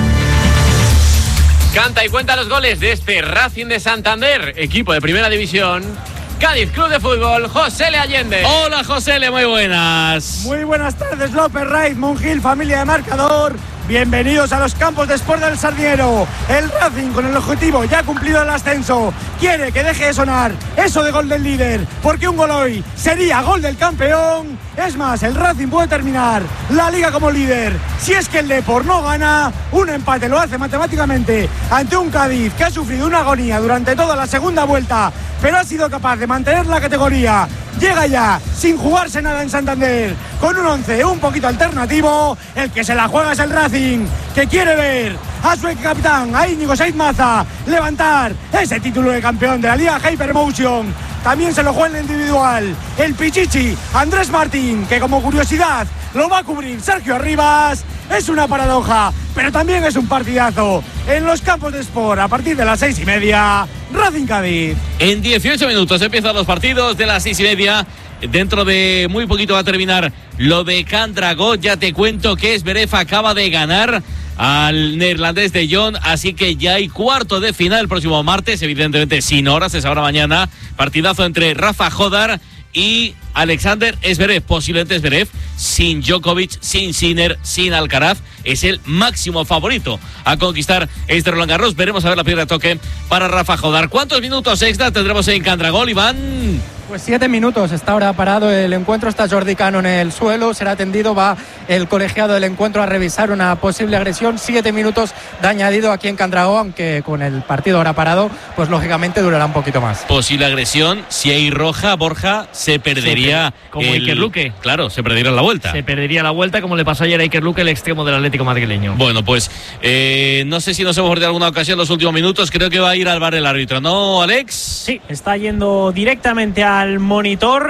Canta y cuenta los goles de este Racing de Santander, equipo de Primera División. Cádiz Club de Fútbol, José Le Allende. Hola José Le, muy buenas. Muy buenas tardes, López, Raiz, Monjil, familia de Marcador. Bienvenidos a los campos de Sport del Sardinero. El Racing, con el objetivo ya cumplido el ascenso, quiere que deje de sonar eso de gol del líder, porque un gol hoy sería gol del campeón. Es más, el Racing puede terminar la Liga como líder si es que el Depor no gana. Un empate lo hace matemáticamente ante un Cádiz que ha sufrido una agonía durante toda la segunda vuelta, pero ha sido capaz de mantener la categoría. Llega ya, sin jugarse nada en Santander, con un once un poquito alternativo. El que se la juega es el Racing, que quiere ver a su capitán, a Íñigo Saiz Maza, levantar ese título de campeón de la Liga Hypermotion. También se lo juega en el individual el Pichichi Andrés Martín, que como curiosidad lo va a cubrir Sergio Arribas. Es una paradoja, pero también es un partidazo. En los campos de Sport, a partir de las seis y media, Racing Cádiz. En dieciocho minutos empiezan los partidos de las seis y media. Dentro de muy poquito va a terminar lo de Candragó. Ya te cuento que Zverev acaba de ganar al neerlandés de Jong, así que ya hay cuarto de final el próximo martes, evidentemente sin horas, es ahora mañana. Partidazo entre Rafa Jodar y Alexander Zverev, posiblemente Zverev sin Djokovic, sin Sinner, sin Alcaraz, es el máximo favorito a conquistar este Roland Garros. Veremos a ver la piedra de toque para Rafa Jodar. ¿Cuántos minutos extra tendremos en Candragol, Iván? Pues siete minutos, está ahora parado el encuentro, está Jordi Cano en el suelo, será atendido, va el colegiado del encuentro a revisar una posible agresión. Siete minutos de añadido aquí en Candragó, aunque con el partido ahora parado, pues lógicamente durará un poquito más. Posible agresión, si hay roja, Borja, se perdería. Sí, como el... Iker Luque. Claro, se perdería la vuelta. Se perdería la vuelta, como le pasó ayer a Iker Luque, el extremo del Atlético madrileño. Bueno, pues eh, no sé si nos hemos perdido alguna ocasión en los últimos minutos, creo que va a ir al bar el árbitro, ¿no, Alex? Sí, está yendo directamente al monitor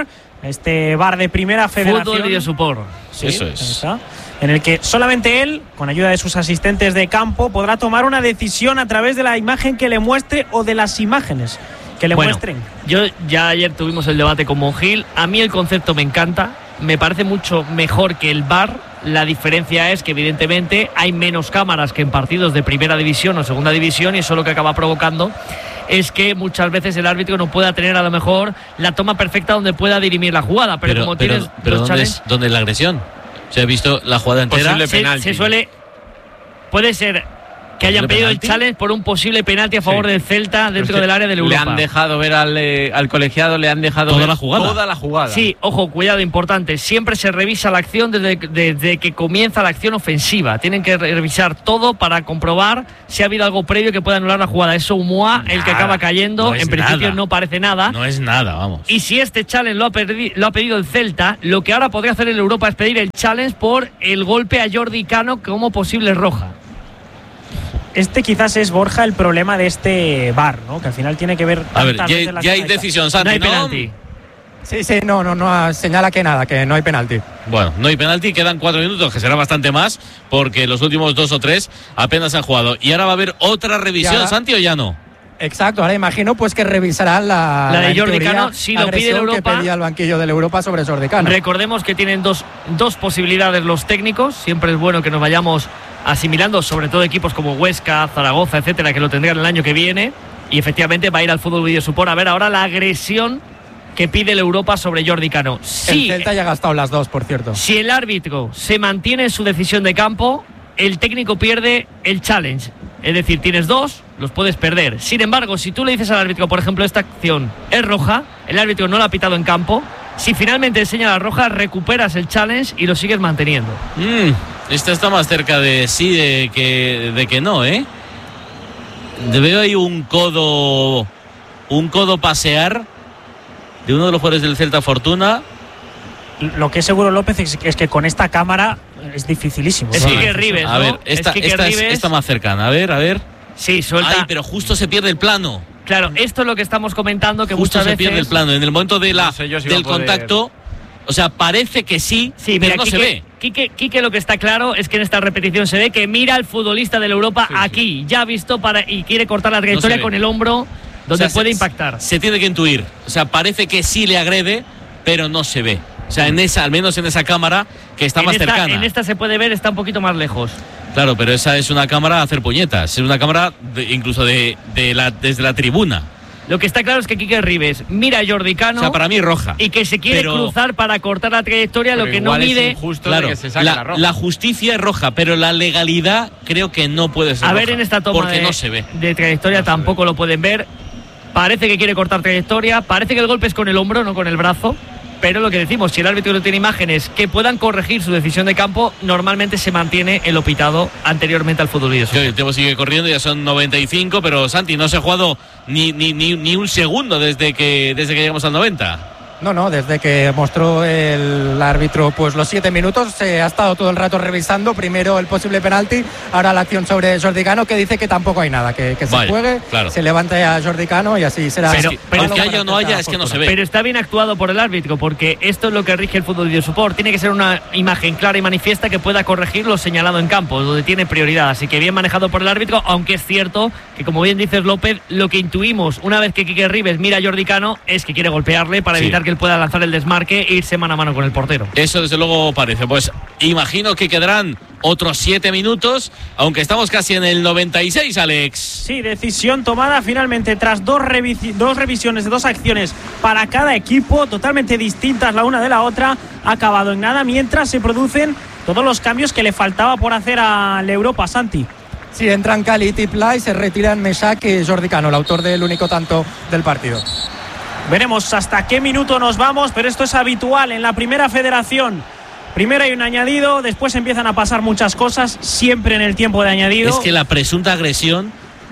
este bar de Primera Federación. Fútbol Video Support. Sí, eso es. En el que solamente él, con ayuda de sus asistentes de campo, podrá tomar una decisión a través de la imagen que le muestre o de las imágenes que le bueno, muestren. Yo ya ayer tuvimos el debate con Monjil. A mí el concepto me encanta. Me parece mucho mejor que el V A R. La diferencia es que evidentemente hay menos cámaras que en partidos de primera división o segunda división, y eso lo que acaba provocando es que muchas veces el árbitro no pueda tener a lo mejor la toma perfecta donde pueda dirimir la jugada. Pero, pero como pero, tienes pero los ¿dónde, challenge, es, ¿dónde es la agresión? Se ha visto la jugada entera. Posible se, penalti. se suele. Puede ser que hayan pedido penalti? el challenge por un posible penalti a favor Sí. del Celta dentro del área del Le Europa. han dejado ver al, eh, al colegiado, le han dejado Toda ver la jugada. toda la jugada. Sí, ojo, cuidado, importante. Siempre se revisa la acción desde, desde que comienza la acción ofensiva. Tienen que revisar todo para comprobar si ha habido algo previo que pueda anular la jugada. Eso Humua, el que acaba cayendo, no es en principio nada. no parece nada. No es nada, vamos. Y si este challenge lo ha, perdi- lo ha pedido el Celta, lo que ahora podría hacer el Europa es pedir el challenge por el golpe a Jordi Cano como posible roja. Este quizás es, Borja, el problema de este V A R, ¿no? Que al final tiene que ver. A ver, tantas ya, veces la ya hay señal. decisión, Santi, No hay ¿no? penalti. Sí, sí, no, no, no señala que nada, que no hay penalti. Bueno, no hay penalti, quedan cuatro minutos, que será bastante más, porque los últimos dos o tres apenas han jugado. Y ahora va a haber otra revisión, ahora- Santi, ¿o ya no? Exacto, ahora imagino pues que revisarán la, La de en Jordi teoría, Cano, si lo pide agresión el Europa. que pedía el banquillo del Europa sobre Jordi Cano. Recordemos que tienen dos, dos posibilidades los técnicos. Siempre es bueno que nos vayamos asimilando, sobre todo equipos como Huesca, Zaragoza, etcétera, que lo tendrán el año que viene. Y efectivamente va a ir al Fútbol Video Support a ver ahora la agresión que pide el Europa sobre Jordi Cano. Sí, el Celta ya ha gastado las dos, por cierto. si el árbitro se mantiene en su decisión de campo, el técnico pierde el challenge. Es decir, tienes dos, los puedes perder. Sin embargo, si tú le dices al árbitro, por ejemplo, esta acción es roja, el árbitro no la ha pitado en campo, si finalmente enseña la roja, recuperas el challenge y lo sigues manteniendo. Mm, esta está más cerca de sí de que, de que no, ¿eh? Veo ahí un codo, un codo pasear de uno de los jugadores del Celta Fortuna. Lo que es seguro, López, es, es que con esta cámara es dificilísimo. Es ¿no? Quique Ribes, A ¿no? ver, esta, Es Quique esta, es, Ribes. esta más cercana, a ver, a ver. Sí, suelta. Ay, pero justo se pierde el plano. Claro, esto es lo que estamos comentando, que Justo muchas se veces pierde el plano. En el momento de la, No sé yo si va del a poder- contacto, o sea, parece que sí, Sí, pero mira, no Quique, se ve. Quique, Quique lo que está claro es que en esta repetición se ve que mira al futbolista del Europa Sí, sí. aquí, ya ha visto para y quiere cortar la trayectoria ve. con el hombro donde O sea, puede se- impactar. Se tiene que intuir. O sea, parece que sí le agrede, pero no se ve. O sea, en esa, al menos en esa cámara que está en, más esta, cercana. en esta se puede ver, está un poquito más lejos. Claro, pero esa es una cámara a hacer puñetas. Es una cámara de- incluso de, de la, desde la tribuna. Lo que está claro es que Quique Ribes mira a Jordi Cano O sea, para mí roja. y que se quiere pero- cruzar para cortar la trayectoria, Pero lo que no igual es mide. injusto Claro, de que se saque la, la roja. la justicia es roja, pero la legalidad creo que no puede ser A ver, roja, en esta toma porque de, no se ve. de trayectoria tampoco lo pueden ver. Parece que quiere cortar trayectoria. Parece que el golpe es con el hombro, no con el brazo. Pero lo que decimos, si el árbitro no tiene imágenes que puedan corregir su decisión de campo, normalmente se mantiene el lo pitado anteriormente al fútbol video. Sí, el tiempo sigue corriendo, ya son noventa y cinco, pero Santi, no se ha jugado ni, ni, ni, ni un segundo desde que, desde que llegamos al noventa. No, no, desde que mostró el árbitro pues los siete minutos, se ha estado todo el rato revisando primero el posible penalti, ahora la acción sobre Jordi Cano, que dice que tampoco hay nada, que, que se Vale, juegue, claro. se levante a Jordi Cano y así será. Pero- algo pero que para haya o no acercar haya, la es que no fortuna. se ve. Pero está bien actuado por el árbitro, porque esto es lo que rige el fútbol video support. Tiene que ser una imagen clara y manifiesta que pueda corregir lo señalado en campo, donde tiene prioridad. Así que bien manejado por el árbitro, aunque es cierto que, como bien dices, López, lo que intuimos una vez que Quique Ribes mira a Jordi Cano es que quiere golpearle para Sí. evitar que él pueda lanzar el desmarque e irse mano a mano con el portero. Eso desde luego parece. Pues imagino que quedarán otros siete minutos, aunque estamos casi en el noventa y seis, Alex. Sí, decisión tomada finalmente tras dos, revisi- dos revisiones de dos acciones para cada equipo, totalmente distintas la una de la otra, ha acabado en nada mientras se producen todos los cambios que le faltaba por hacer al Europa, Santi. Sí, entran Cali y Pla y se retiran Mesac y Jordi Cano, el autor del único tanto del partido. Veremos hasta qué minuto nos vamos, pero esto es habitual en la Primera Federación. Primero hay un añadido, después empiezan a pasar muchas cosas, siempre en el tiempo de añadido. Es que la presunta agresión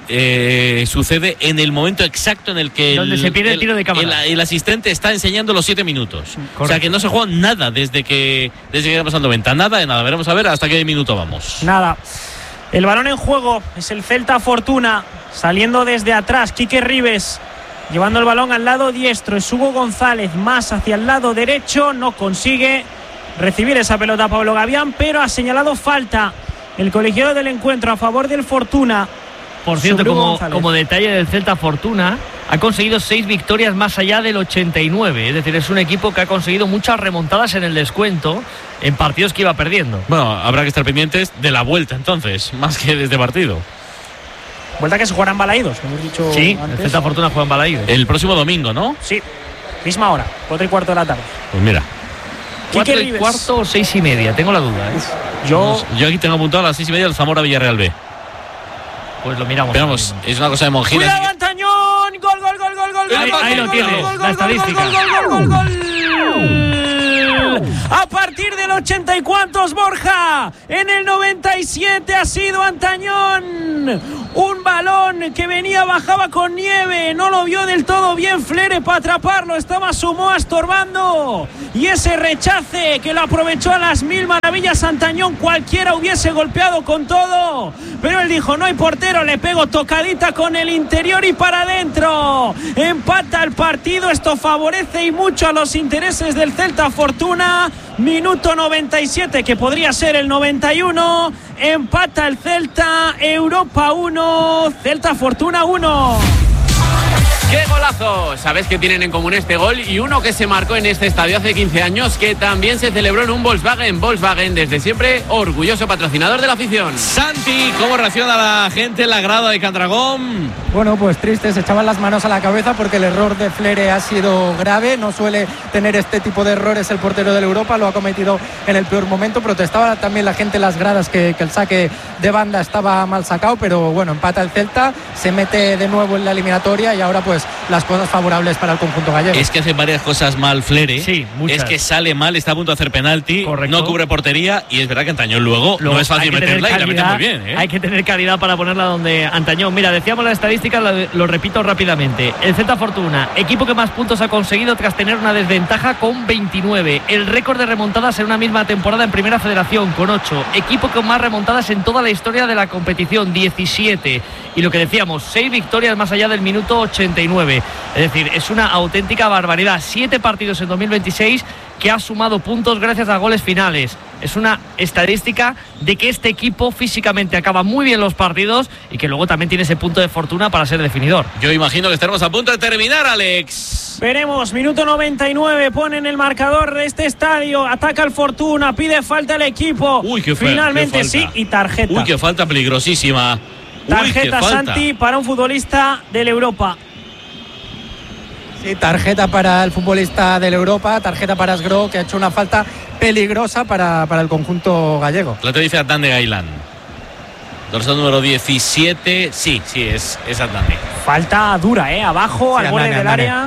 eh, sucede en el momento exacto en el que Donde se pide el tiro de cámara. el, el asistente está enseñando los siete minutos. O sea Correcto. que no se juega nada desde que desde que llegamos al noventa. Nada de nada. Veremos a ver hasta qué minuto vamos. Nada. El balón en juego es el Celta Fortuna, saliendo desde atrás, Quique Ribes llevando el balón al lado diestro. Es Hugo González más hacia el lado derecho. No consigue recibir esa pelota Pablo Gavián, pero ha señalado falta el colegiado del encuentro a favor del Fortuna. Por cierto, como, como detalle del Celta, Fortuna ha conseguido seis victorias más allá del ochenta y nueve. Es decir, es un equipo que ha conseguido muchas remontadas en el descuento en partidos que iba perdiendo. Bueno, habrá que estar pendientes de la vuelta entonces, más que de este partido. Vuelta que se jugarán Balaídos, como hemos dicho sí, antes. El Celta Fortuna juega en Balaídos. El próximo domingo, ¿no? Sí, misma hora, cuatro y cuarto de la tarde. Pues mira. ¿Cuatro y cuarto o seis y media? Tengo la duda. ¿eh? Yo... Yo aquí tengo apuntado a las seis y media el Zamora Villarreal B. Pues lo miramos. Pero vamos, es una cosa de Monjil. ¡Cuidado, Antañón! ¡Gol, gol, gol, gol, gol! Ahí, gol, ahí gol, lo tienes, gol, la estadística. Gol, gol, gol, gol, gol. A partir del ochenta y cuantos, Borja. En el noventa y siete ha sido Antañón. Un balón que venía, bajaba con nieve. No lo vio del todo bien Flere para atraparlo. Estaba Sumoa estorbando. Y ese rechace que lo aprovechó a las mil maravillas Antañón. Cualquiera hubiese golpeado con todo. Pero él dijo, no hay portero, le pego tocadita con el interior y para adentro. Empata el partido. Esto favorece y mucho a los intereses del Celta Fortuna. Minuto noventa y siete, que podría ser el noventa y uno. Empata el Celta. Europa uno, Celta Fortuna uno. ¡Qué golazo! Sabes que tienen en común este gol y uno que se marcó en este estadio hace quince años, que también se celebró en un Volkswagen. Volkswagen, desde siempre, orgulloso patrocinador de la afición. Santi, ¿cómo reacciona la gente en la grada de Candragón? Bueno, pues triste, se echaban las manos a la cabeza porque el error de Flere ha sido grave. No suele tener este tipo de errores el portero del Europa, lo ha cometido en el peor momento. Protestaba también la gente en las gradas que, que el saque de banda estaba mal sacado, pero bueno, empata el Celta, se mete de nuevo en la eliminatoria y ahora pues las cosas favorables para el conjunto gallego. Es que hace varias cosas mal Flere. Sí, muchas. Es que sale mal, está a punto de hacer penalti. Correcto. No cubre portería y es verdad que Antañón luego, luego no es fácil meterla calidad, y la mete muy bien. ¿eh? Hay que tener calidad para ponerla donde Antañón. Mira, decíamos la estadística, lo, lo repito rápidamente. El Celta Fortuna, equipo que más puntos ha conseguido tras tener una desventaja con veintinueve. El récord de remontadas en una misma temporada en Primera Federación con ocho. Equipo con más remontadas en toda la historia de la competición, diecisiete. Y lo que decíamos, seis victorias más allá del minuto ochenta y nueve. Es decir, es una auténtica barbaridad. Siete partidos en dos mil veintiséis que ha sumado puntos gracias a goles finales. Es una estadística de que este equipo físicamente acaba muy bien los partidos y que luego también tiene ese punto de fortuna para ser definidor. Yo imagino que estaremos a punto de terminar, Alex. Veremos, minuto noventa y nueve, ponen el marcador de este estadio, ataca el Fortuna, pide falta al equipo. Uy, qué fea, finalmente qué sí, y tarjeta. Uy, qué falta peligrosísima. Tarjeta, Uy, Santi, para un futbolista del Europa. Sí, tarjeta para el futbolista del Europa, tarjeta para Sgro, que ha hecho una falta peligrosa para, para el conjunto gallego. Lo te dice Adnan de Gailán. Dorsal número diecisiete, sí, sí, es, es Adnan. Falta dura, ¿eh? Abajo, sí, al borde Adnan, del Adnan. área.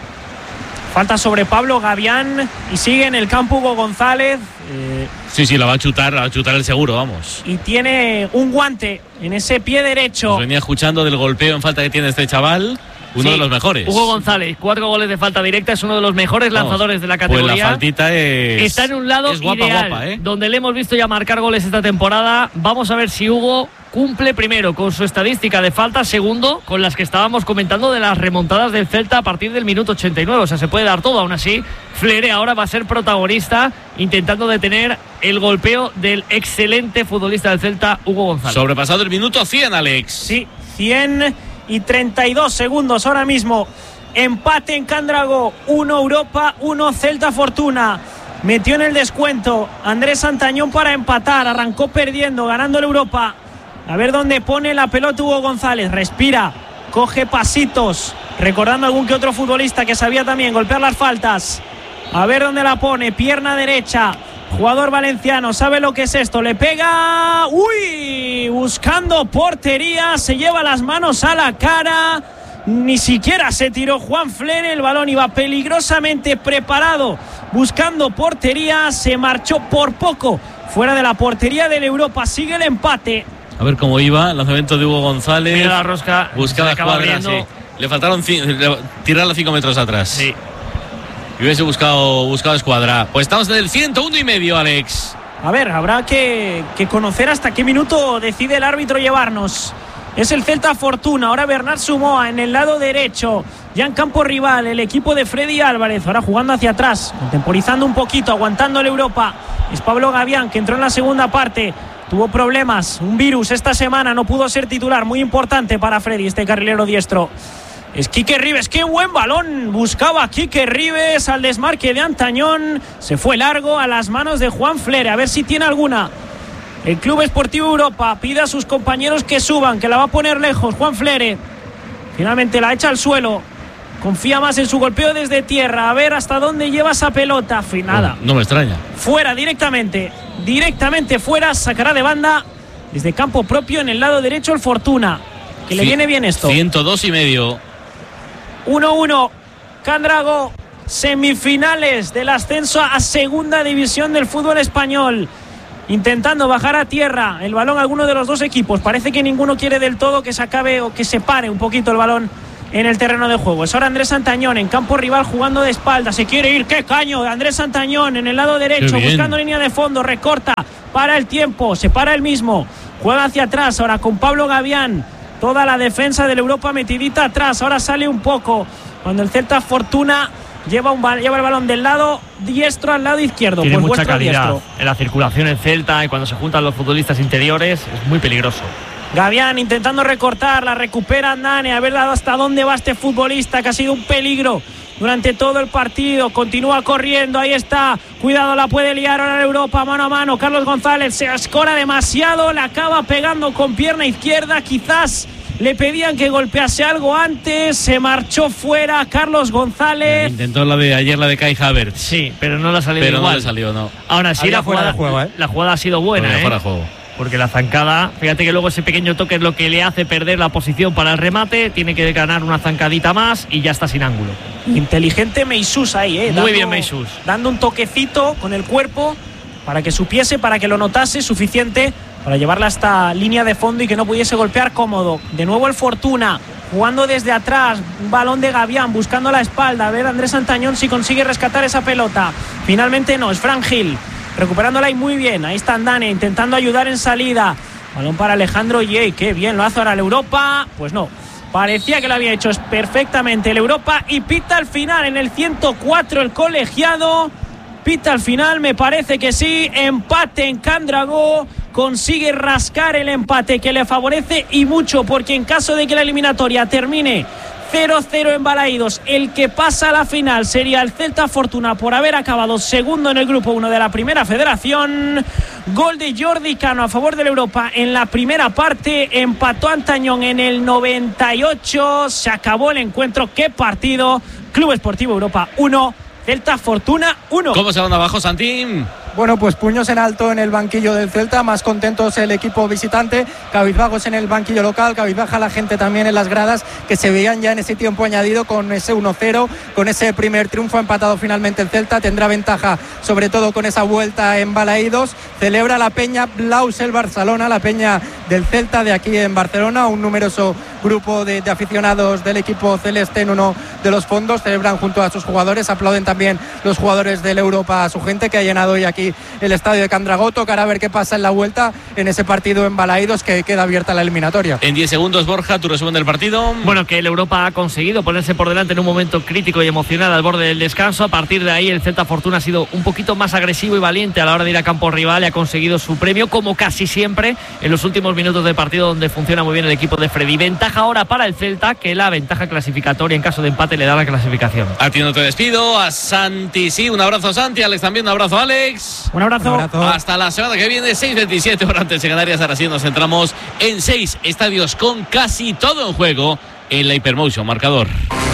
Falta sobre Pablo Gavián y sigue en el campo Hugo González. Eh, sí, sí, la va a chutar, la va a chutar el seguro, vamos. Y tiene un guante en ese pie derecho. Nos venía escuchando del golpeo en falta que tiene este chaval. Uno sí, de los mejores. Hugo González, cuatro goles de falta directa, es uno de los mejores Vamos, lanzadores de la categoría. Pues la faltita es... Está en un lado es guapa, ideal, guapa, ¿eh? donde le hemos visto ya marcar goles esta temporada. Vamos a ver si Hugo cumple primero con su estadística de falta, segundo con las que estábamos comentando de las remontadas del Celta a partir del minuto ochenta y nueve. O sea, se puede dar todo. Aún así, Flere ahora va a ser protagonista intentando detener el golpeo del excelente futbolista del Celta, Hugo González. Sobrepasado el minuto cien, Alex. Sí, cien y treinta y dos segundos ahora mismo. Empate en Candrago, uno Europa, uno Celta Fortuna. Metió en el descuento Andrés Antañón para empatar, arrancó perdiendo, ganando el Europa. A ver dónde pone la pelota Hugo González, respira, coge pasitos, recordando algún que otro futbolista que sabía también golpear las faltas. A ver dónde la pone, pierna derecha, jugador valenciano, sabe lo que es esto, le pega, uy, buscando portería, se lleva las manos a la cara, ni siquiera se tiró Juan Flere, el balón iba peligrosamente preparado, buscando portería, se marchó por poco fuera de la portería del Europa, sigue el empate. A ver cómo iba, lanzamiento de Hugo González. Mira la rosca, buscaba escuadra, sí. Le faltaron c- tirarla cinco metros atrás. Sí. Y hubiese buscado, buscado escuadra. Pues estamos en el ciento uno y medio, Alex. A ver, habrá que, que conocer hasta qué minuto decide el árbitro llevarnos. Es el Celta Fortuna, ahora Bernard Sumoa en el lado derecho. ya en campo rival el equipo de Freddy Álvarez, ahora jugando hacia atrás, contemporizando un poquito, aguantando el Europa. Es Pablo Gavián, que entró en la segunda parte, tuvo problemas, un virus esta semana, no pudo ser titular, muy importante para Freddy, este carrilero diestro. Es Quique Rives, qué buen balón buscaba Quique Rives al desmarque de Antañón, se fue largo a las manos de Juan Flere, a ver si tiene alguna. El Club Esportivo Europa pide a sus compañeros que suban, que la va a poner lejos. Juan Flere finalmente la echa al suelo, confía más en su golpeo desde tierra, a ver hasta dónde lleva esa pelota. Nada, no, no me extraña. Fuera directamente, directamente fuera, sacará de banda desde campo propio en el lado derecho el Fortuna, que C- le viene bien esto. ciento dos y medio. uno uno, Candrago, semifinales del ascenso a segunda división del fútbol español. Intentando bajar a tierra el balón a alguno de los dos equipos. Parece que ninguno quiere del todo que se acabe o que se pare un poquito el balón en el terreno de juego. Es ahora Andrés Santañón en campo rival jugando de espalda. Se quiere ir, qué caño. Andrés Santañón en el lado derecho buscando línea de fondo. Recorta, para el tiempo, se para el mismo. Juega hacia atrás ahora con Pablo Gavián. Toda la defensa del Europa metidita atrás. Ahora sale un poco cuando el Celta Fortuna Lleva, un, lleva el balón del lado diestro al lado izquierdo. Tiene pues mucha calidad diestro. En la circulación en Celta y cuando se juntan los futbolistas interiores es muy peligroso. Gavián intentando recortar, la recupera Andane, a ver hasta dónde va este futbolista que ha sido un peligro durante todo el partido. Continúa corriendo, ahí está, cuidado, la puede liar ahora en Europa, mano a mano. Carlos González se escora demasiado, la acaba pegando con pierna izquierda, quizás le pedían que golpease algo antes, se marchó fuera Carlos González. Intentó la de ayer, la de Kai Havertz. Sí, pero no la salió pero igual. no le salió, no. Ahora sí, la jugada, juego, ¿eh? la jugada ha sido buena, ¿eh? Fuera de juego. Porque la zancada, fíjate que luego ese pequeño toque es lo que le hace perder la posición para el remate, tiene que ganar una zancadita más y ya está sin ángulo. Inteligente Meisús ahí, ¿eh? Muy dando, bien Meisús. Dando un toquecito con el cuerpo para que supiese, para que lo notase suficiente para llevarla hasta línea de fondo y que no pudiese golpear cómodo. De nuevo el Fortuna, jugando desde atrás, un balón de Gavián, buscando la espalda, a ver Andrés Santañón si consigue rescatar esa pelota. Finalmente no, es Fran Gil, recuperándola y muy bien. Ahí está Andane, intentando ayudar en salida. Balón para Alejandro Yey, qué bien lo hace ahora el Europa. Pues no, parecía que lo había hecho perfectamente el Europa y pita al final en el ciento cuatro el colegiado. Pita al final, me parece que sí. Empate en Candragó. Consigue rascar el empate que le favorece y mucho, porque en caso de que la eliminatoria termine cero cero en Balaídos, el que pasa a la final sería el Celta Fortuna por haber acabado segundo en el grupo uno de la Primera Federación. Gol de Jordi Cano a favor del Europa en la primera parte. Empató Antañón en el noventa y ocho. Se acabó el encuentro. ¡Qué partido! Club Esportivo Europa uno, Celta Fortuna uno. ¿Cómo se van abajo, Santín? Bueno, pues puños en alto en el banquillo del Celta, más contentos el equipo visitante, cabizbajos en el banquillo local, cabizbaja la gente también en las gradas, que se veían ya en ese tiempo añadido con ese uno cero, con ese primer triunfo. Empatado finalmente el Celta, tendrá ventaja sobre todo con esa vuelta en Balaídos. Celebra la peña Blaus el Barcelona, la peña del Celta de aquí en Barcelona, un numeroso grupo de, de aficionados del equipo celeste en uno de los fondos, celebran junto a sus jugadores, aplauden también los jugadores del Europa a su gente que ha llenado hoy aquí el estadio de Candragó. Tocará ver qué pasa en la vuelta en ese partido en Balaídos, que queda abierta la eliminatoria. En diez segundos, Borja, tu resumen del partido. Bueno, que el Europa ha conseguido ponerse por delante en un momento crítico y emocional al borde del descanso. A partir de ahí el Celta Fortuna ha sido un poquito más agresivo y valiente a la hora de ir a campo rival y ha conseguido su premio, como casi siempre en los últimos minutos del partido, donde funciona muy bien el equipo de Freddy. Ventaja ahora para el Celta, que la ventaja clasificatoria en caso de empate le da la clasificación. A ti no te despido, a Santi sí, un abrazo Santi, Alex también, un abrazo Alex. Un abrazo. Un abrazo. Hasta la semana que viene, seis veintisiete horas antes de Canarias. Ahora sí nos centramos en seis estadios con casi todo en juego en la Hypermotion Marcador.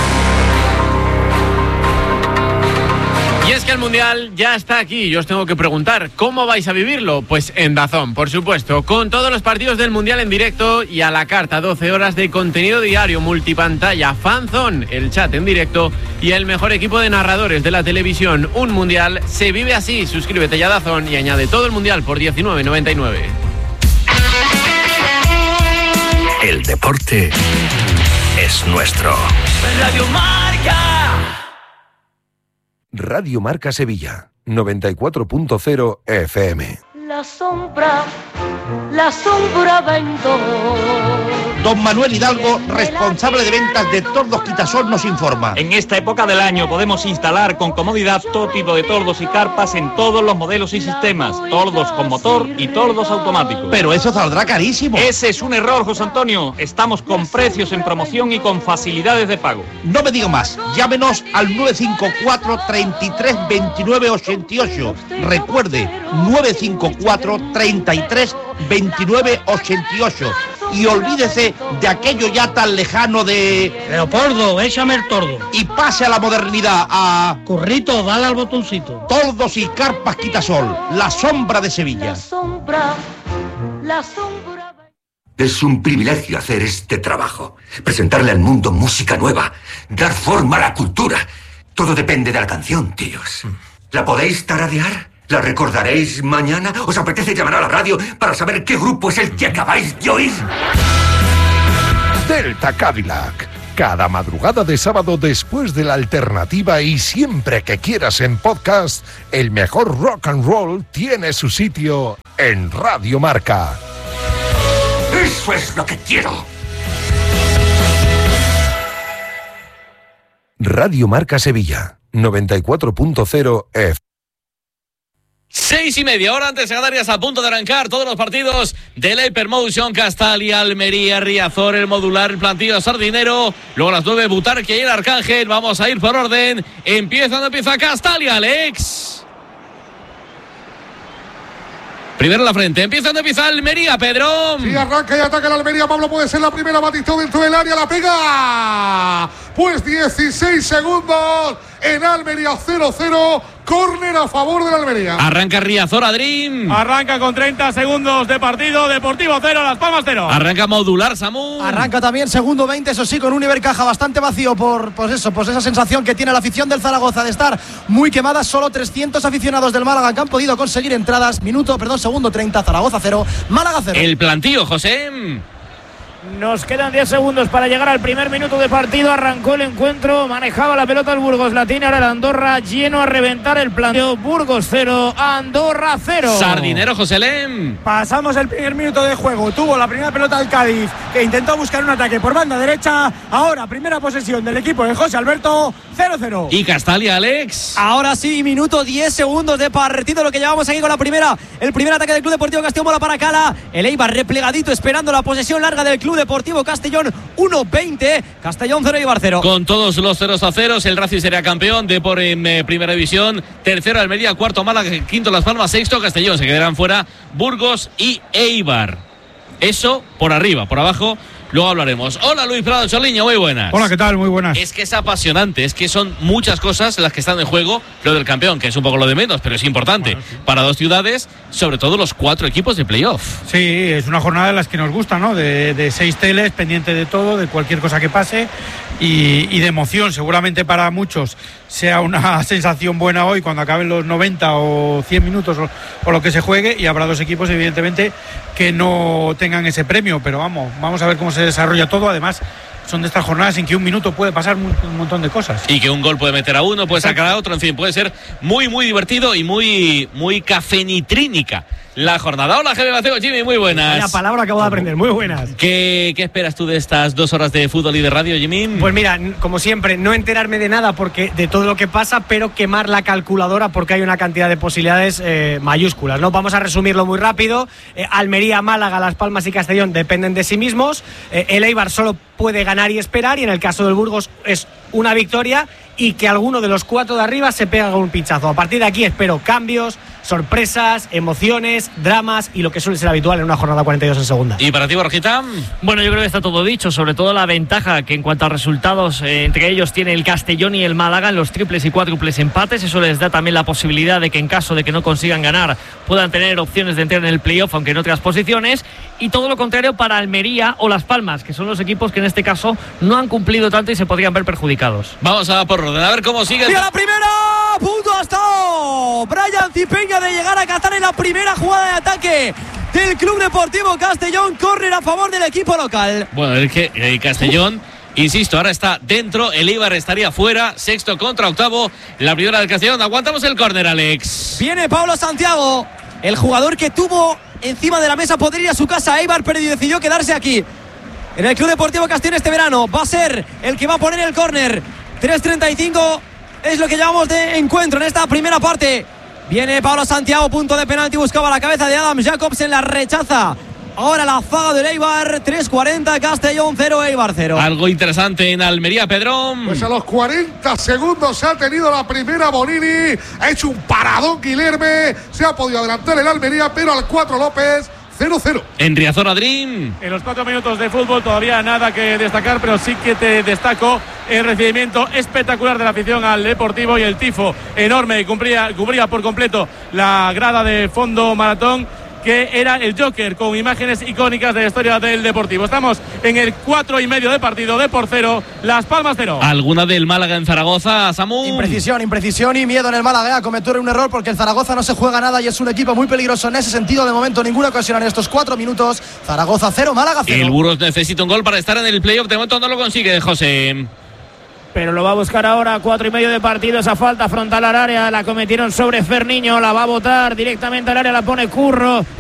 Y es que el Mundial ya está aquí y os tengo que preguntar, ¿cómo vais a vivirlo? Pues en DAZN, por supuesto, con todos los partidos del Mundial en directo y a la carta, doce horas de contenido diario, multipantalla, FanZone, el chat en directo y el mejor equipo de narradores de la televisión. Un Mundial se vive así. Suscríbete ya a DAZN y añade todo el Mundial por diecinueve noventa y nueve. El deporte es nuestro. Radio Marca. Radio Marca Sevilla, noventa y cuatro punto cero F M. La sombra la sombra vendó. Don Manuel Hidalgo, responsable de ventas de Tordos Quitasol, nos informa. En esta época del año podemos instalar con comodidad todo tipo de tordos y carpas en todos los modelos y sistemas. Tordos con motor y tordos automáticos. Pero eso saldrá carísimo. Ese es un error, José Antonio. Estamos con precios en promoción y con facilidades de pago. No me diga más. Llámenos al nueve cinco cuatro, treinta y tres, veintinueve, ochenta y ocho. Recuerde, nueve cinco cuatro, treinta y tres, veintinueve, ochenta y ocho. Y olvídese de aquello ya tan lejano de... Leopoldo, échame el tordo. Y pase a la modernidad, a... Currito, dale al botoncito. Tordos y carpas Quitasol, la sombra de Sevilla. La sombra, la sombra... Es un privilegio hacer este trabajo. Presentarle al mundo música nueva. Dar forma a la cultura. Todo depende de la canción, tíos. ¿La podéis tararear? ¿La recordaréis mañana? ¿Os apetece llamar a la radio para saber qué grupo es el que acabáis de oír? Delta Cadillac. Cada madrugada de sábado después de la alternativa y siempre que quieras en podcast, el mejor rock and roll tiene su sitio en Radio Marca. ¡Eso es lo que quiero! Radio Marca Sevilla, noventa y cuatro punto cero F. Seis y media, hora antes de Canarias, a punto de arrancar todos los partidos de la Hypermotion, Castalia, Almería, Riazor, el modular, el plantillo Sardinero, luego a las nueve Butarque y el Arcángel. Vamos a ir por orden. Empieza, no empieza Castalia, Alex. Primero la frente, empieza, no empieza Almería, Pedro. Sí, arranca y ataca el Almería, Pablo, puede ser la primera, Batistó dentro del área, la pega. Pues dieciséis segundos en Almería, cero cero. Córner a favor de la Almería. Arranca Riazor, Adrim. Arranca con treinta segundos de partido. Deportivo cero, Las Palmas cero. Arranca modular, Samu. Arranca también segundo veinte, eso sí, con un Ibercaja bastante vacío por pues eso, pues esa sensación que tiene la afición del Zaragoza de estar muy quemada. Solo trescientos aficionados del Málaga que han podido conseguir entradas. Minuto, perdón, segundo treinta, Zaragoza cero, Málaga cero. El plantío, José. Nos quedan diez segundos para llegar al primer minuto de partido. Arrancó el encuentro, manejaba la pelota el Burgos, la tiene ahora el Andorra, lleno a reventar el planteo. Burgos cero, Andorra cero. Sardinero, José Lem. Pasamos el primer minuto de juego. Tuvo la primera pelota del Cádiz, que intentó buscar un ataque por banda derecha. Ahora, primera posesión del equipo de José Alberto, cero cero. Y Castalia, Alex. Ahora sí, minuto diez segundos de partido, lo que llevamos aquí con la primera. El primer ataque del Club Deportivo Castellón, bola para Cala. El Eibar replegadito, esperando la posesión larga del Club Deportivo Castellón, uno veinte, Castellón cero, Eibar cero. Con todos los ceros a ceros, el Racing será campeón de por en eh, primera división, tercero Almería, cuarto Málaga, quinto Las Palmas, sexto Castellón. Se quedarán fuera Burgos y Eibar. Eso por arriba, por abajo luego hablaremos. Hola Luis Prado, Choliño, muy buenas. Hola, ¿qué tal? Muy buenas. Es que es apasionante, es que son muchas cosas las que están en juego. Lo del campeón, que es un poco lo de menos, pero es importante bueno, sí. para dos ciudades, sobre todo los cuatro equipos de playoff. Sí, es una jornada de las que nos gusta, ¿no? De, de seis teles, pendiente de todo, de cualquier cosa que pase y, y de emoción. Seguramente para muchos sea una sensación buena hoy cuando acaben los noventa o cien minutos o, o lo que se juegue, y habrá dos equipos evidentemente que no tengan ese premio, pero vamos, vamos a ver cómo se desarrolla todo. Además, son de estas jornadas en que un minuto puede pasar un, un montón de cosas. Y que un gol puede meter a uno, puede Exacto. sacar a otro, en fin, puede ser muy, muy divertido y muy, muy cafenitrínica la jornada. Hola, G B Maceo, Jimmy, muy buenas. La palabra acabo de aprender, muy buenas. ¿Qué, ¿Qué esperas tú de estas dos horas de fútbol y de radio, Jimmy? Pues mira, como siempre, no enterarme de nada porque de todo lo que pasa, pero quemar la calculadora porque hay una cantidad de posibilidades eh, mayúsculas, ¿no? Vamos a resumirlo muy rápido. Eh, Almería, Málaga, Las Palmas y Castellón dependen de sí mismos. Eh, el Eibar solo puede ganar y esperar, y en el caso del Burgos es una victoria y que alguno de los cuatro de arriba se pega con un pinchazo. A partir de aquí espero cambios, sorpresas, emociones, dramas y lo que suele ser habitual en una jornada cuarenta y dos en segunda. ¿Y para ti, Borjita? Bueno, yo creo que está todo dicho, sobre todo la ventaja que en cuanto a resultados eh, entre ellos tiene el Castellón y el Málaga en los triples y cuádruples empates. Eso les da también la posibilidad de que en caso de que no consigan ganar puedan tener opciones de entrar en el playoff, aunque en otras posiciones. Y todo lo contrario para Almería o Las Palmas, que son los equipos que en este caso no han cumplido tanto y se podrían ver perjudicados. Vamos a por orden, a ver cómo sigue. ¡Y a la primera! ¡Punto hasta! Brian Cipeña de llegar a Qatar en la primera jugada de ataque del Club Deportivo Castellón. Córner a favor del equipo local. Bueno, es que el Castellón, insisto, ahora está dentro, el Eibar estaría fuera, sexto contra octavo, la primera del Castellón. Aguantamos el córner, Alex. Viene Pablo Santiago, el jugador que tuvo encima de la mesa, poder ir a su casa. Eibar, pero decidió quedarse aquí en el Club Deportivo Castellón este verano. Va a ser el que va a poner el córner. tres treinta y cinco es lo que llevamos de encuentro en esta primera parte. Viene Pablo Santiago, punto de penalti, buscaba la cabeza de Adam Jacobsen, la rechaza. Ahora la zaga del Eibar. Tres cuarenta, Castellón cero, Eibar cero. Algo interesante en Almería, Pedrón. Pues a los cuarenta segundos ha tenido la primera Bonini. Ha hecho un paradón Guilherme. Se ha podido adelantar el Almería, pero al cuatro López. cero cero. En Riazor, Adrín. En los cuatro minutos de fútbol todavía nada que destacar, pero sí que te destaco el recibimiento espectacular de la afición al Deportivo y el tifo enorme. Cubría, cubría por completo la grada de fondo maratón, que era el Joker, con imágenes icónicas de la historia del Deportivo. Estamos en el cuatro y medio de partido, de por cero, Las Palmas cero. ¿Alguna del Málaga en Zaragoza, Samu? Imprecisión, imprecisión y miedo en el Málaga a cometer un error, porque el Zaragoza no se juega nada y es un equipo muy peligroso en ese sentido. De momento ninguna ocasión en estos cuatro minutos. Zaragoza cero, Málaga cero. El Burgos necesita un gol para estar en el playoff. De momento no lo consigue, José. Pero lo va a buscar ahora, cuatro y medio de partido. Esa falta frontal al área la cometieron sobre Ferniño, la va a botar directamente al área, la pone Curro.